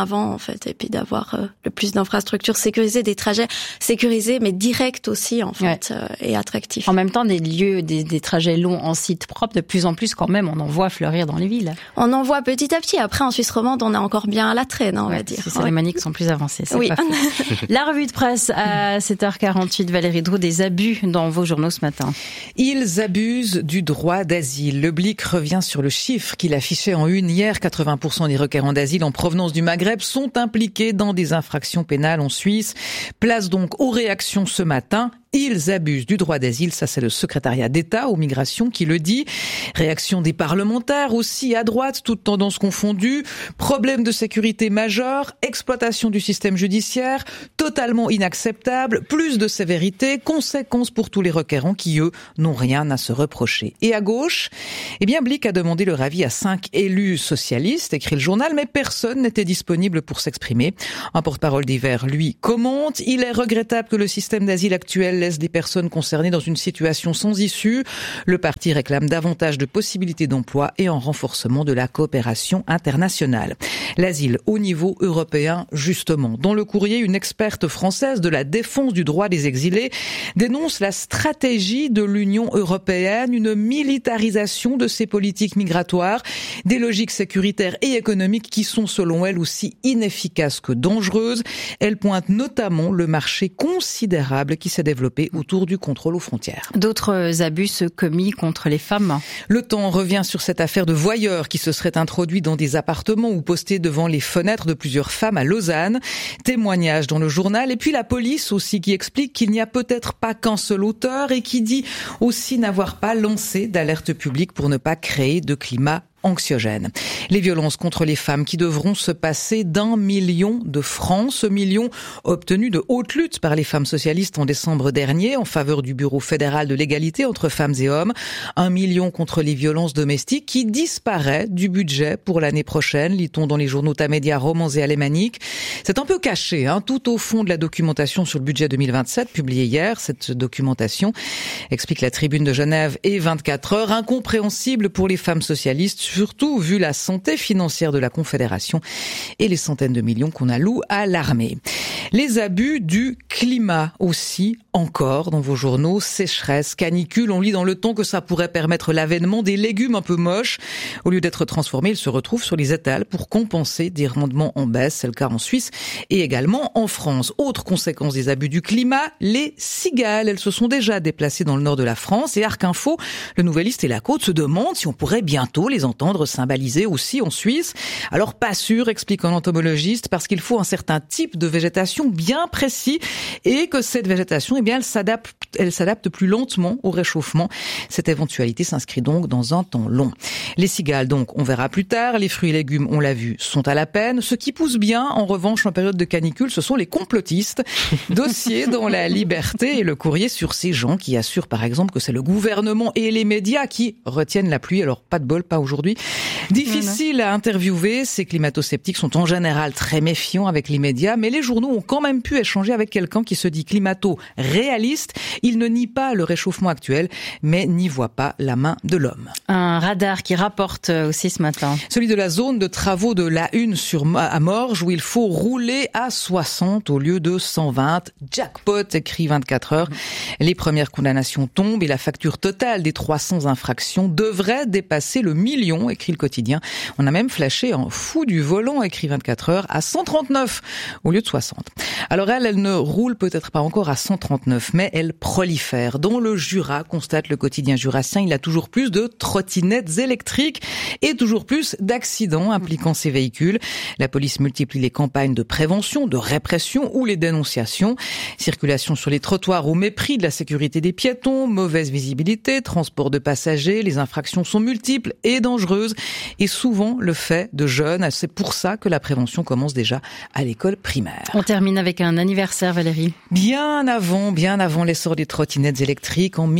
avant, en fait, et puis d'avoir le plus d'infrastructures sécurisées, des trajets sécurisés, mais directs aussi, en fait, et attractifs. En même temps, des lieux, des trajets longs en site propre, de plus en plus quand même, on en voit fleurir dans les villes. On en voit petit à petit. Après, en Suisse romande, on est encore bien à la traîne, on va dire. Les alémaniques sont plus avancées, c'est pas faux. La revue de presse à 7h48, Valérie Drouot, des abus dans vos journaux ce matin. Ils abusent du droit d'asile. Le Blick revient sur le chiffre qu'il affichait en une hier. 80% des requérants d'asile en provenance du Maghreb sont impliqués dans des infractions pénales en Suisse. Place donc aux réactions ce matin. Ils abusent du droit d'asile, ça c'est le secrétariat d'État aux migrations qui le dit. Réaction des parlementaires aussi à droite, toutes tendances confondues. Problème de sécurité majeur, exploitation du système judiciaire, totalement inacceptable, plus de sévérité, conséquences pour tous les requérants qui, eux, n'ont rien à se reprocher. Et à gauche, Blick a demandé leur avis à 5 élus socialistes, écrit le journal, mais personne n'était disponible pour s'exprimer. Un porte-parole des Verts, lui, commente. Il est regrettable que le système d'asile actuel laisse des personnes concernées dans une situation sans issue. Le parti réclame davantage de possibilités d'emploi et un renforcement de la coopération internationale. L'asile au niveau européen, justement. Dans le courrier, une experte française de la défense du droit des exilés dénonce la stratégie de l'Union européenne, une militarisation de ses politiques migratoires, des logiques sécuritaires et économiques qui sont selon elle aussi inefficaces que dangereuses. Elle pointe notamment le marché considérable qui s'est développé autour du contrôle aux frontières. D'autres abus commis contre les femmes. Le Temps revient sur cette affaire de voyeurs qui se seraient introduits dans des appartements ou postés devant les fenêtres de plusieurs femmes à Lausanne. Témoignage dans le journal et puis la police aussi qui explique qu'il n'y a peut-être pas qu'un seul auteur et qui dit aussi n'avoir pas lancé d'alerte publique pour ne pas créer de climat anxiogène. Les violences contre les femmes qui devront se passer d'1 million de francs. Ce million obtenu de haute lutte par les femmes socialistes en décembre dernier en faveur du Bureau fédéral de l'égalité entre femmes et hommes. 1 million contre les violences domestiques qui disparaît du budget pour l'année prochaine, lit-on dans les journaux Tamedia, Romans et Alémanique. C'est un peu caché, tout au fond de la documentation sur le budget 2027, publiée hier. Cette documentation, explique la Tribune de Genève et 24 heures, incompréhensible pour les femmes socialistes, surtout vu la santé financière de la Confédération et les centaines de millions qu'on alloue à l'armée. Les abus du climat aussi, encore dans vos journaux, sécheresse, canicule, on lit dans le Temps que ça pourrait permettre l'avènement des légumes un peu moches. Au lieu d'être transformés, ils se retrouvent sur les étals pour compenser des rendements en baisse, c'est le cas en Suisse et également en France. Autre conséquence des abus du climat, les cigales, elles se sont déjà déplacées dans le nord de la France et Arc Info, le Nouvelliste et la Côte se demandent si on pourrait bientôt les entendre cymbaliser aussi en Suisse. Alors pas sûr, explique un entomologiste, parce qu'il faut un certain type de végétation bien précis et que cette végétation, elle s'adapte plus lentement au réchauffement. Cette éventualité s'inscrit donc dans un temps long. Les cigales, donc, on verra plus tard. Les fruits et légumes, on l'a vu, sont à la peine. Ce qui pousse bien, en revanche, en période de canicule, ce sont les complotistes. Dossier dans la Liberté et le Courrier sur ces gens qui assurent, par exemple, que c'est le gouvernement et les médias qui retiennent la pluie. Alors, pas de bol, pas aujourd'hui. Difficile à interviewer, ces climato-sceptiques sont en général très méfiants avec les médias, mais les journaux ont quand même pu échanger avec quelqu'un qui se dit climato-réaliste. Il ne nie pas le réchauffement actuel, mais n'y voit pas la main de l'homme. Un radar qui rapporte aussi ce matin. Celui de la zone de travaux de l'A1 à Morges, où il faut rouler à 60 au lieu de 120. Jackpot, écrit 24 heures. Les premières condamnations tombent et la facture totale des 300 infractions devrait dépasser le million, écrit le quotidien. On a même flashé en fou du volant, écrit 24 heures, à 139 au lieu de 60. Alors elle ne roule peut-être pas encore à 139, mais elle prolifère. Dans le Jura, constate le quotidien jurassien, il y a toujours plus de trottinettes électriques et toujours plus d'accidents impliquant ces véhicules. La police multiplie les campagnes de prévention, de répression ou les dénonciations. Circulation sur les trottoirs au mépris de la sécurité des piétons, mauvaise visibilité, transport de passagers, les infractions sont multiples et dangereuses et souvent le fait de jeunes. C'est pour ça que la prévention commence déjà à l'école primaire. On termine avec un anniversaire, Valérie. Bien avant l'essor des trottinettes électriques, en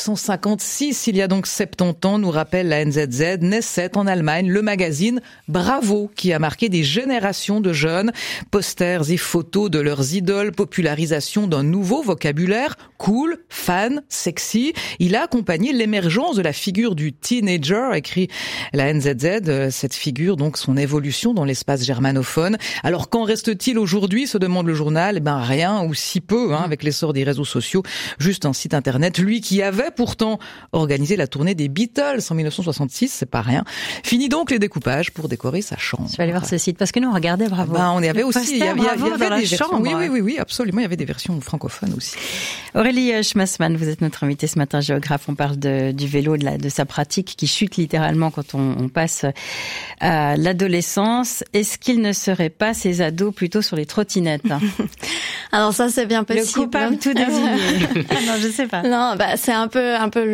1956, il y a donc 70 ans, nous rappelle la NZZ, naissait en Allemagne le magazine Bravo, qui a marqué des générations de jeunes. Posters et photos de leurs idoles, popularisation d'un nouveau vocabulaire, cool, fan, sexy. Il a accompagné l'émergence de la figure du teenager, écrit la NZZ, cette figure, donc son évolution dans l'espace germanophone. Alors qu'en reste-t-il aujourd'hui, se demande le journal? Eh ben rien, ou si peu, avec l'essor des réseaux sociaux. Juste un site internet, lui qui avait pourtant organisé la tournée des Beatles en 1966, c'est pas rien. Fini donc les découpages pour décorer sa chambre. Je vais aller voir ce site, parce que nous on regardait Bravo. On y avait aussi, il y avait des versions. Oui, absolument, il y avait des versions francophones aussi. Aurélie Schmassmann, vous êtes notre invitée ce matin, géographe. On parle du vélo, de sa pratique qui chute littéralement quand on passe à l'adolescence. Est-ce qu'il ne serait pas ces ados plutôt sur les trottinettes? Alors ça, c'est bien possible. Le coupable tout désigné. Non, je sais pas. Non, c'est un peu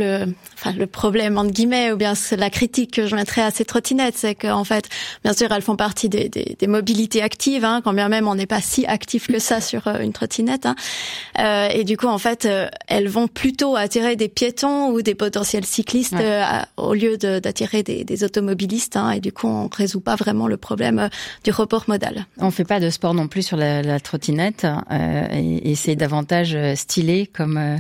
le problème entre guillemets, ou bien c'est la critique que je mettrais à ces trottinettes, c'est qu'en fait, bien sûr, elles font partie des mobilités actives, quand bien même on n'est pas si actif que ça sur une trottinette. Et du coup, en fait, elles vont plutôt attirer des piétons ou des potentiels cyclistes au lieu d'attirer des automobilistes. Et du coup, on résout pas vraiment le problème du report modal. On fait pas de sport non plus sur la trottinette, et c'est davantage stylé comme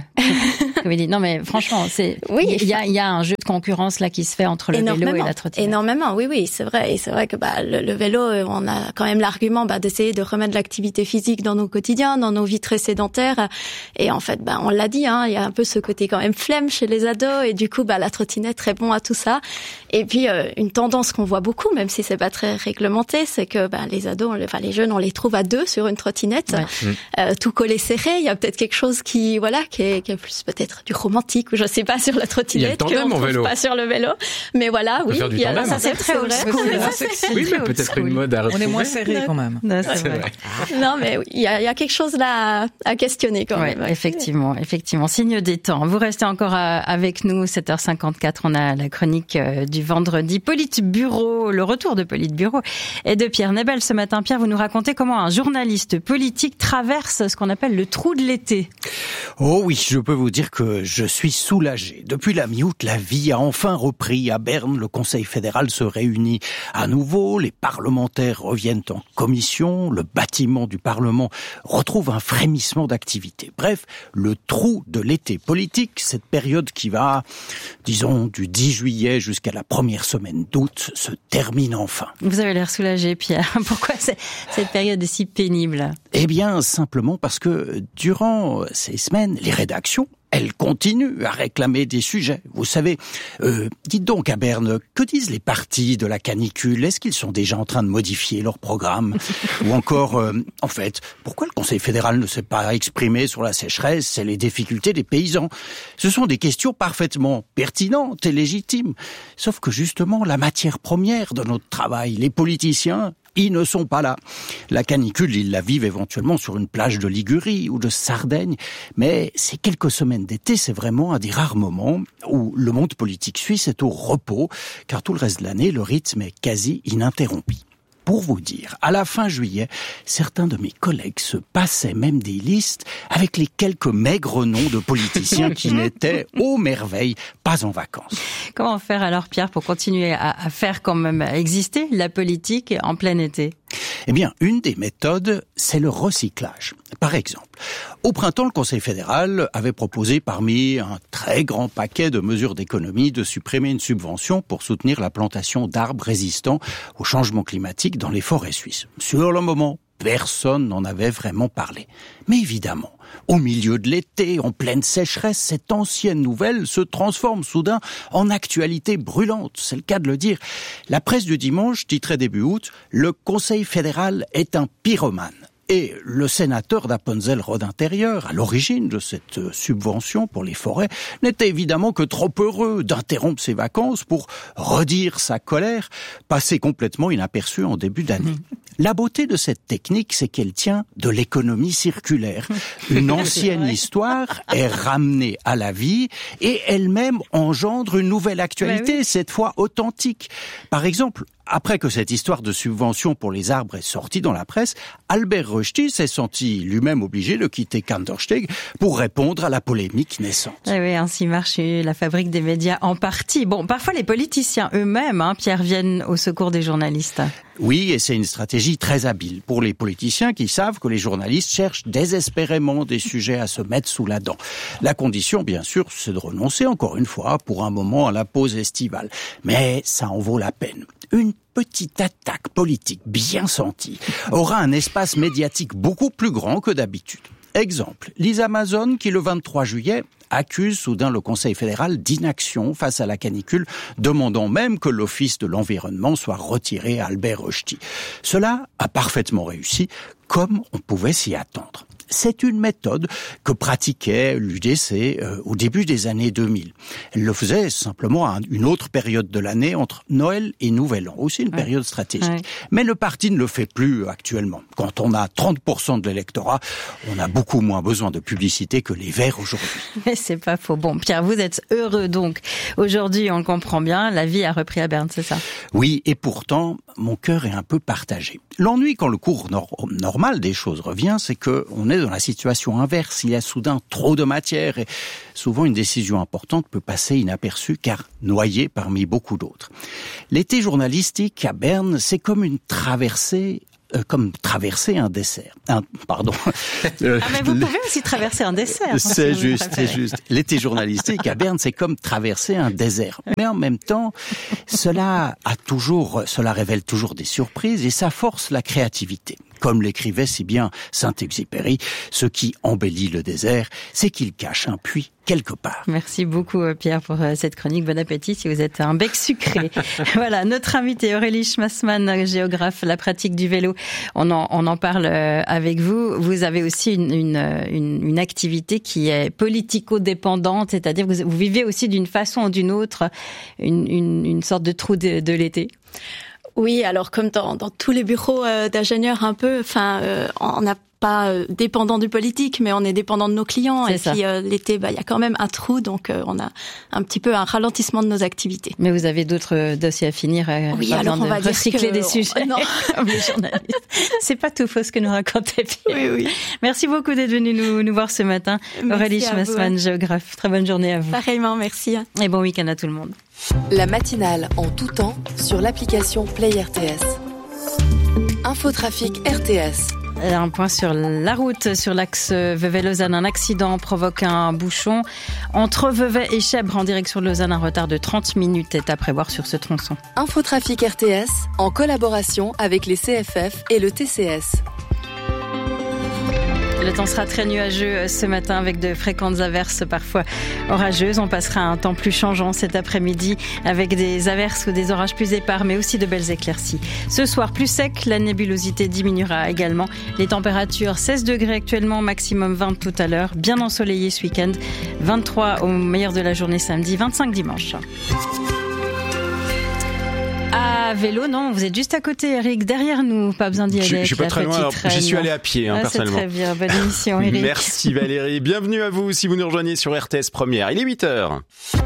il dit. Non, mais franchement, il y a un jeu de concurrence là qui se fait entre le vélo et la trottinette. Énormément, oui, c'est vrai. Et c'est vrai que le vélo, on a quand même l'argument d'essayer de remettre l'activité physique dans nos quotidiens, dans nos vies très sédentaires. Et en fait, on l'a dit, il y a un peu ce côté quand même flemme chez les ados. Et du coup, la trottinette répond à tout ça. Et puis, une tendance qu'on voit beaucoup, même si c'est pas très réglementé, c'est que les ados, les jeunes, on les trouve à deux sur une trottinette, tout collé serré. Il y a peut-être quelque chose qui est plus peut-être du romantique, ou je sais pas, sur la trottinette, qu'on ne trouve pas sur le vélo. Mais voilà, oui. Ça, c'est très old school. Oui, mais peut-être une mode à retrouver. On est moins serré quand même. Non, c'est vrai. Non, mais il y a quelque chose là à questionner quand même. Effectivement. Signe des temps. Vous restez encore avec nous, 7h54. On a la chronique du vendredi. Politburo, le retour de Politburo et de Pierre Nebel ce matin. Pierre, vous nous racontez comment un journaliste politique traverse ce qu'on appelle le trou de l'été. Oh oui, je peux vous dire que je suis soulagé. Depuis la mi-août, la vie a enfin repris. À Berne, le Conseil fédéral se réunit à nouveau. Les parlementaires reviennent en commission. Le bâtiment du Parlement retrouve un frémissement d'activité. Bref, le trou de l'été politique, cette période qui va, disons, du 10 juillet jusqu'à la première semaine d'août, se termine enfin. Vous avez l'air soulagé, Pierre. Pourquoi cette période est si pénible? Eh bien, simplement parce que durant ces semaines, les rédactions, elles continuent à réclamer des sujets. Vous savez, dites donc à Berne, que disent les partis de la canicule? Est-ce qu'ils sont déjà en train de modifier leur programme? Ou encore, en fait, pourquoi le Conseil fédéral ne s'est pas exprimé sur la sécheresse et les difficultés des paysans? Ce sont des questions parfaitement pertinentes et légitimes. Sauf que justement, la matière première de notre travail, les politiciens, ils ne sont pas là. La canicule, ils la vivent éventuellement sur une plage de Ligurie ou de Sardaigne, mais ces quelques semaines d'été, c'est vraiment un des rares moments où le monde politique suisse est au repos, car tout le reste de l'année, le rythme est quasi ininterrompu. Pour vous dire, à la fin juillet, certains de mes collègues se passaient même des listes avec les quelques maigres noms de politiciens qui n'étaient, ô merveille, pas en vacances. Comment faire alors, Pierre, pour continuer à faire quand même exister la politique en plein été? Eh bien, une des méthodes, c'est le recyclage. Par exemple, au printemps, le Conseil fédéral avait proposé parmi un très grand paquet de mesures d'économie de supprimer une subvention pour soutenir la plantation d'arbres résistants au changement climatique dans les forêts suisses. Sur le moment, personne n'en avait vraiment parlé. Mais évidemment, au milieu de l'été, en pleine sécheresse, cette ancienne nouvelle se transforme soudain en actualité brûlante, c'est le cas de le dire. La presse du dimanche titrait début août « Le Conseil fédéral est un pyromane ». Et le sénateur d'Appenzell-Rhodes intérieur, à l'origine de cette subvention pour les forêts, n'était évidemment que trop heureux d'interrompre ses vacances pour redire sa colère, passée complètement inaperçue en début d'année. La beauté de cette technique, c'est qu'elle tient de l'économie circulaire. Une ancienne histoire est ramenée à la vie et elle-même engendre une nouvelle actualité, cette fois authentique. Par exemple, après que cette histoire de subvention pour les arbres est sortie dans la presse, Albert Rushdie s'est senti lui-même obligé de quitter Kandersteg pour répondre à la polémique naissante. Eh oui, ainsi marche la fabrique des médias en partie. Bon, parfois les politiciens eux-mêmes, Pierre, viennent au secours des journalistes. Oui, et c'est une stratégie très habile pour les politiciens qui savent que les journalistes cherchent désespérément des sujets à se mettre sous la dent. La condition, bien sûr, c'est de renoncer encore une fois pour un moment à la pause estivale. Mais ça en vaut la peine. Une petite attaque politique bien sentie aura un espace médiatique beaucoup plus grand que d'habitude. Exemple, Lisa Mason qui le 23 juillet accuse soudain le Conseil fédéral d'inaction face à la canicule, demandant même que l'Office de l'environnement soit retiré à Albert Rushdie. Cela a parfaitement réussi, comme on pouvait s'y attendre. C'est une méthode que pratiquait l'UDC au début des années 2000. Elle le faisait simplement à une autre période de l'année, entre Noël et Nouvel An, aussi une période stratégique. Ouais. Mais le parti ne le fait plus actuellement. Quand on a 30% de l'électorat, on a beaucoup moins besoin de publicité que les Verts aujourd'hui. Mais c'est pas faux. Bon, Pierre, vous êtes heureux donc. Aujourd'hui, on le comprend bien, la vie a repris à Berne, c'est ça? Oui, et pourtant, mon cœur est un peu partagé. L'ennui quand le cours normal des choses revient, c'est que on est dans la situation inverse. Il y a soudain trop de matière et souvent une décision importante peut passer inaperçue car noyée parmi beaucoup d'autres. L'été journalistique à Berne, c'est comme une traversée comme traverser un dessert. Pardon. Mais vous pouvez aussi traverser un dessert. C'est juste. L'été journalistique à Berne, c'est comme traverser un désert. Mais en même temps, cela révèle toujours des surprises et ça force la créativité. Comme l'écrivait si bien Saint-Exupéry, ce qui embellit le désert, c'est qu'il cache un puits quelque part. Merci beaucoup Pierre pour cette chronique. Bon appétit si vous êtes un bec sucré. Voilà, notre invité Aurélie Schmassmann, géographe, la pratique du vélo. On en parle avec vous. Vous avez aussi une activité qui est politico-dépendante, c'est-à-dire que vous vivez aussi d'une façon ou d'une autre une sorte de trou de l'été. Oui, alors comme dans tous les bureaux d'ingénieurs un peu, on n'a pas dépendant du politique, mais on est dépendant de nos clients. Et puis l'été, il y a quand même un trou, donc on a un petit peu un ralentissement de nos activités. Mais vous avez d'autres dossiers à finir avant de recycler des sujets. Non. Les journalistes. C'est pas tout faux ce que nous racontait Pierre. Oui. Merci beaucoup d'être venu nous voir ce matin. Aurélie Schmassmann, géographe. Très bonne journée à vous. Pareillement, merci. Et bon week-end à tout le monde. La matinale en tout temps sur l'application Play RTS. Infotrafic RTS. Un point sur la route, sur l'axe Vevey-Lausanne. Un accident provoque un bouchon entre Vevey et Chèvres en direction de Lausanne. Un retard de 30 minutes est à prévoir sur ce tronçon. Infotrafic RTS en collaboration avec les CFF et le TCS. Le temps sera très nuageux ce matin avec de fréquentes averses parfois orageuses. On passera un temps plus changeant cet après-midi avec des averses ou des orages plus épars mais aussi de belles éclaircies. Ce soir plus sec, la nébulosité diminuera également. Les températures 16 degrés actuellement, maximum 20 tout à l'heure. Bien ensoleillé ce week-end, 23 au meilleur de la journée samedi, 25 dimanche. À vélo, non, vous êtes juste à côté, Eric, derrière nous, pas besoin d'y aller. Je suis pas très loin, j'y suis allé à pied, personnellement. C'est très bien, bonne émission, Eric. Merci Valérie, bienvenue à vous si vous nous rejoignez sur RTS Première, il est 8h.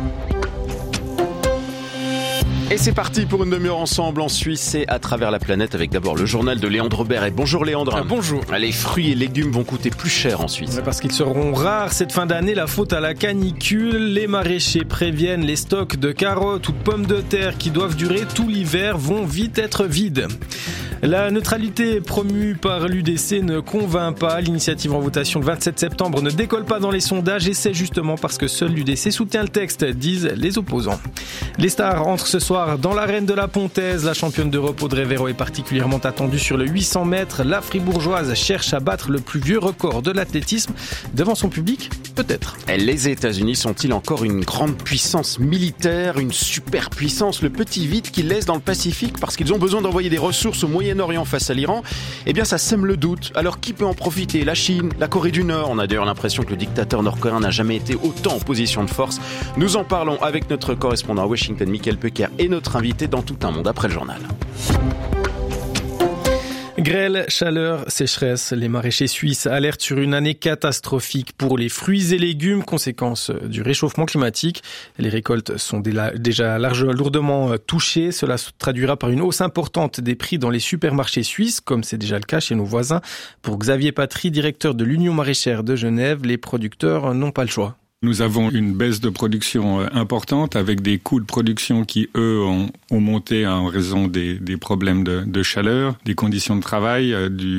Et c'est parti pour une demi-heure ensemble en Suisse et à travers la planète avec d'abord le journal de Léandre Beret. Bonjour Léandre. Bonjour. Les fruits et légumes vont coûter plus cher en Suisse. Parce qu'ils seront rares cette fin d'année, la faute à la canicule. Les maraîchers préviennent, les stocks de carottes ou de pommes de terre qui doivent durer tout l'hiver vont vite être vides. La neutralité promue par l'UDC ne convainc pas. L'initiative en votation le 27 septembre ne décolle pas dans les sondages et c'est justement parce que seul l'UDC soutient le texte, disent les opposants. Les stars entrent ce soir dans l'arène de la Pontaise. La championne d'Europe Audrey Véro est particulièrement attendue sur le 800 mètres. La fribourgeoise cherche à battre le plus vieux record de l'athlétisme. Devant son public, peut-être. Les États-Unis sont-ils encore une grande puissance militaire, une superpuissance, le petit vide qu'ils laissent dans le Pacifique parce qu'ils ont besoin d'envoyer des ressources au Moyen-Orient face à l'Iran? Eh bien, ça sème le doute. Alors, qui peut en profiter? La Chine, la Corée du Nord? On a d'ailleurs l'impression que le dictateur nord-coréen n'a jamais été autant en position de force. Nous en parlons avec notre correspondant à Washington, Michael Pecker, et notre invité dans Tout un monde après le journal. Grêle, chaleur, sécheresse, les maraîchers suisses alertent sur une année catastrophique pour les fruits et légumes, conséquence du réchauffement climatique. Les récoltes sont déjà lourdement touchées. Cela se traduira par une hausse importante des prix dans les supermarchés suisses, comme c'est déjà le cas chez nos voisins. Pour Xavier Patry, directeur de l'Union maraîchère de Genève, les producteurs n'ont pas le choix. Nous avons une baisse de production importante avec des coûts de production qui, eux, ont monté en raison des problèmes de chaleur, des conditions de travail,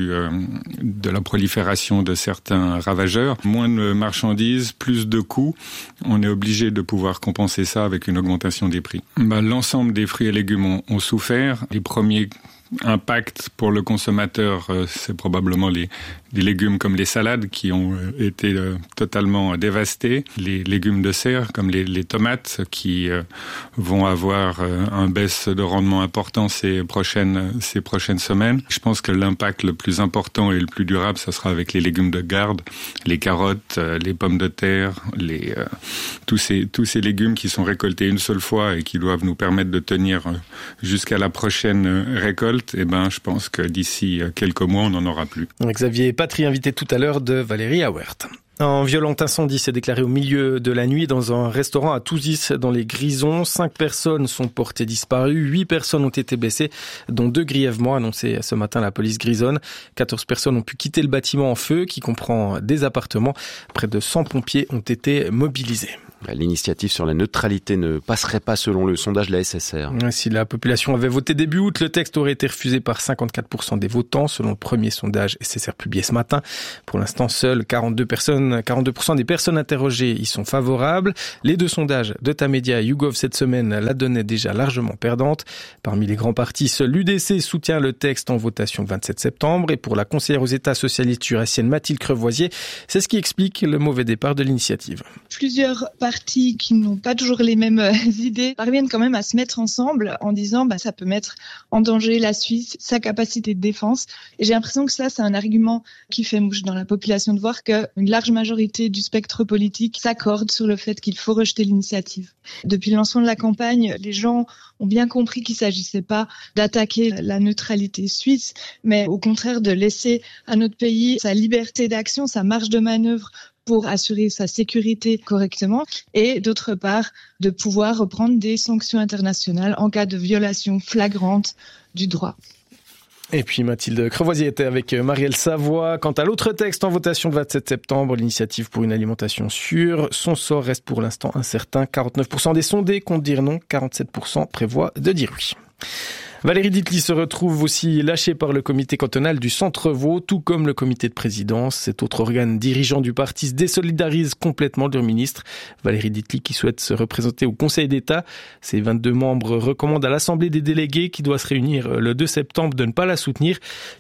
de la prolifération de certains ravageurs. Moins de marchandises, plus de coûts. On est obligé de pouvoir compenser ça avec une augmentation des prix. L'ensemble des fruits et légumes ont souffert. Les premiers impact pour le consommateur, c'est probablement les légumes comme les salades qui ont été totalement dévastés, les légumes de serre comme les tomates qui vont avoir un baisse de rendement important ces prochaines semaines. Je pense que l'impact le plus important et le plus durable, ça sera avec les légumes de garde, les carottes, les pommes de terre, tous ces légumes qui sont récoltés une seule fois et qui doivent nous permettre de tenir jusqu'à la prochaine récolte. Je pense que d'ici quelques mois, on n'en aura plus. Xavier Patry, invité tout à l'heure de Valérie Auert. Un violent incendie s'est déclaré au milieu de la nuit dans un restaurant à Touzis dans les Grisons. 5 personnes sont portées disparues, 8 personnes ont été blessées, dont 2 grièvement, annoncé ce matin la police grisonne. 14 personnes ont pu quitter le bâtiment en feu, qui comprend des appartements. Près de 100 pompiers ont été mobilisés. L'initiative sur la neutralité ne passerait pas selon le sondage de la SSR. Si la population avait voté début août, le texte aurait été refusé par 54% des votants, selon le premier sondage SSR publié ce matin. Pour l'instant, seules 42% des personnes interrogées y sont favorables. Les 2 sondages de Tamedia et YouGov cette semaine la donnaient déjà largement perdante. Parmi les grands partis, seul l'UDC soutient le texte en votation le 27 septembre. Et pour la conseillère aux États socialistes jurassienne Mathilde Crevoisier, c'est ce qui explique le mauvais départ de l'initiative. Plusieurs partis qui n'ont pas toujours les mêmes idées parviennent quand même à se mettre ensemble en disant ça peut mettre en danger la Suisse, sa capacité de défense. Et j'ai l'impression que ça, c'est un argument qui fait mouche dans la population de voir qu'une large majorité du spectre politique s'accorde sur le fait qu'il faut rejeter l'initiative. Depuis le lancement de la campagne, les gens ont bien compris qu'il ne s'agissait pas d'attaquer la neutralité suisse, mais au contraire de laisser à notre pays sa liberté d'action, sa marge de manœuvre pour assurer sa sécurité correctement et d'autre part de pouvoir reprendre des sanctions internationales en cas de violation flagrante du droit. Et puis Mathilde Crevoisier était avec Marielle Savoie. Quant à l'autre texte en votation le 27 septembre, l'initiative pour une alimentation sûre, son sort reste pour l'instant incertain. 49% des sondés comptent dire non, 47% prévoient de dire oui. Valérie Ditli se retrouve aussi lâchée par le comité cantonal du Centre-Vaud, tout comme le comité de présidence. Cet autre organe dirigeant du parti se désolidarise complètement de leur ministre. Valérie Ditli qui souhaite se représenter au Conseil d'État. Ses 22 membres recommandent à l'Assemblée des délégués qui doit se réunir le 2 septembre de ne pas la soutenir.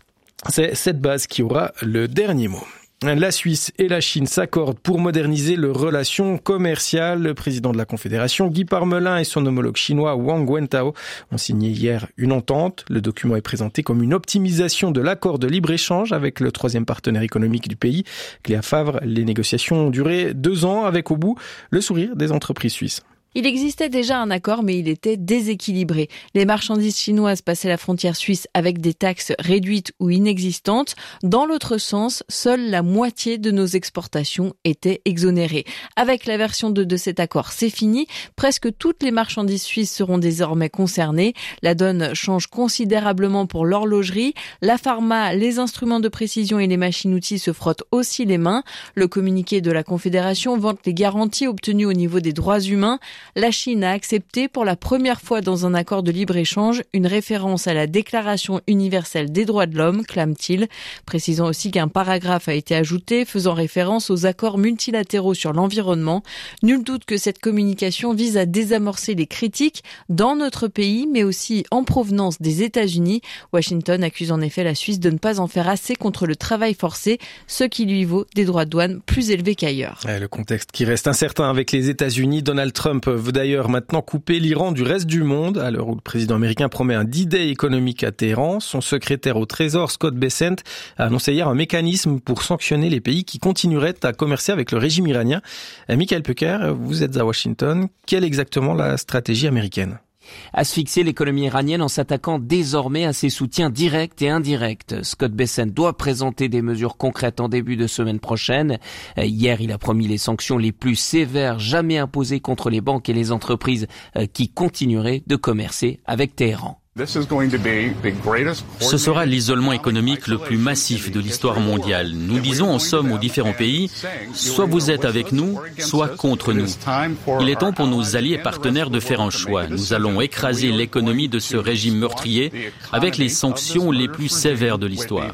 C'est cette base qui aura le dernier mot. La Suisse et la Chine s'accordent pour moderniser leurs relations commerciales. Le président de la Confédération, Guy Parmelin, et son homologue chinois, Wang Wentao, ont signé hier une entente. Le document est présenté comme une optimisation de l'accord de libre-échange avec le 3e partenaire économique du pays. Cléa Favre, les négociations ont duré 2 ans avec au bout le sourire des entreprises suisses. Il existait déjà un accord, mais il était déséquilibré. Les marchandises chinoises passaient la frontière suisse avec des taxes réduites ou inexistantes. Dans l'autre sens, seule la moitié de nos exportations étaient exonérées. Avec la version 2 de cet accord, c'est fini. Presque toutes les marchandises suisses seront désormais concernées. La donne change considérablement pour l'horlogerie. La pharma, les instruments de précision et les machines-outils se frottent aussi les mains. Le communiqué de la Confédération vante les garanties obtenues au niveau des droits humains. La Chine a accepté pour la première fois dans un accord de libre-échange une référence à la Déclaration universelle des droits de l'homme, clame-t-il, précisant aussi qu'un paragraphe a été ajouté faisant référence aux accords multilatéraux sur l'environnement. Nul doute que cette communication vise à désamorcer les critiques dans notre pays, mais aussi en provenance des États-Unis. Washington accuse en effet la Suisse de ne pas en faire assez contre le travail forcé, ce qui lui vaut des droits de douane plus élevés qu'ailleurs. Le contexte qui reste incertain avec les États-Unis, Donald Trump veut d'ailleurs maintenant couper l'Iran du reste du monde, à l'heure où le président américain promet un D-Day économique à Téhéran. Son secrétaire au Trésor, Scott Bessent, a annoncé hier un mécanisme pour sanctionner les pays qui continueraient à commercer avec le régime iranien. Michael Pecker, vous êtes à Washington. Quelle est exactement la stratégie américaine ? Asphyxier l'économie iranienne en s'attaquant désormais à ses soutiens directs et indirects. Scott Bessent doit présenter des mesures concrètes en début de semaine prochaine. Hier, il a promis les sanctions les plus sévères jamais imposées contre les banques et les entreprises qui continueraient de commercer avec Téhéran. Ce sera l'isolement économique le plus massif de l'histoire mondiale. Nous disons en somme aux différents pays, soit vous êtes avec nous, soit contre nous. Il est temps pour nos alliés et partenaires de faire un choix. Nous allons écraser l'économie de ce régime meurtrier avec les sanctions les plus sévères de l'histoire.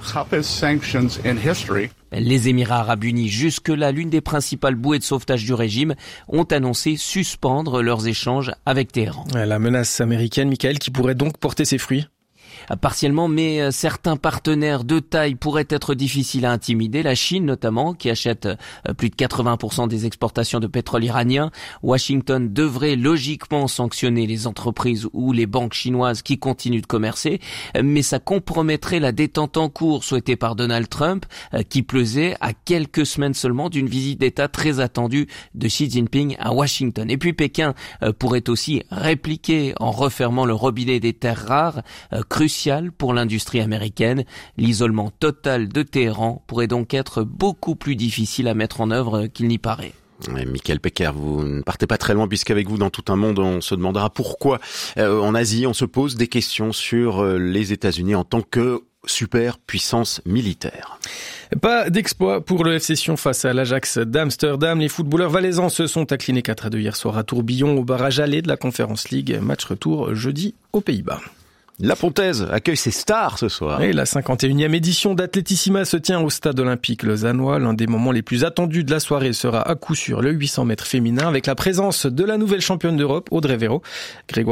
Les Émirats arabes unis, jusque-là l'une des principales bouées de sauvetage du régime, ont annoncé suspendre leurs échanges avec Téhéran. La menace américaine, Michael, qui pourrait donc porter ses fruits ? Partiellement, mais certains partenaires de taille pourraient être difficiles à intimider. La Chine notamment, qui achète plus de 80% des exportations de pétrole iranien. Washington devrait logiquement sanctionner les entreprises ou les banques chinoises qui continuent de commercer, mais ça compromettrait la détente en cours souhaitée par Donald Trump, qui pesait à quelques semaines seulement d'une visite d'État très attendue de Xi Jinping à Washington. Et puis Pékin pourrait aussi répliquer en refermant le robinet des terres rares, crucial pour l'industrie américaine. L'isolement total de Téhéran pourrait donc être beaucoup plus difficile à mettre en œuvre qu'il n'y paraît. Michael Pecker, vous ne partez pas très loin puisqu'avec vous dans tout un monde on se demandera pourquoi en Asie on se pose des questions sur les États-Unis en tant que superpuissance militaire. Pas d'exploit pour le FC Sion face à l'Ajax d'Amsterdam. Les footballeurs valaisans se sont inclinés 4-2 hier soir à Tourbillon au barrage aller de la Conference League. Match retour jeudi aux Pays-Bas. La Pontaise accueille ses stars ce soir. Et la 51e édition d'Athlétissima se tient au stade olympique lausannois. L'un des moments les plus attendus de la soirée sera à coup sûr le 800 mètres féminin avec la présence de la nouvelle championne d'Europe, Audrey Véro. Grégoire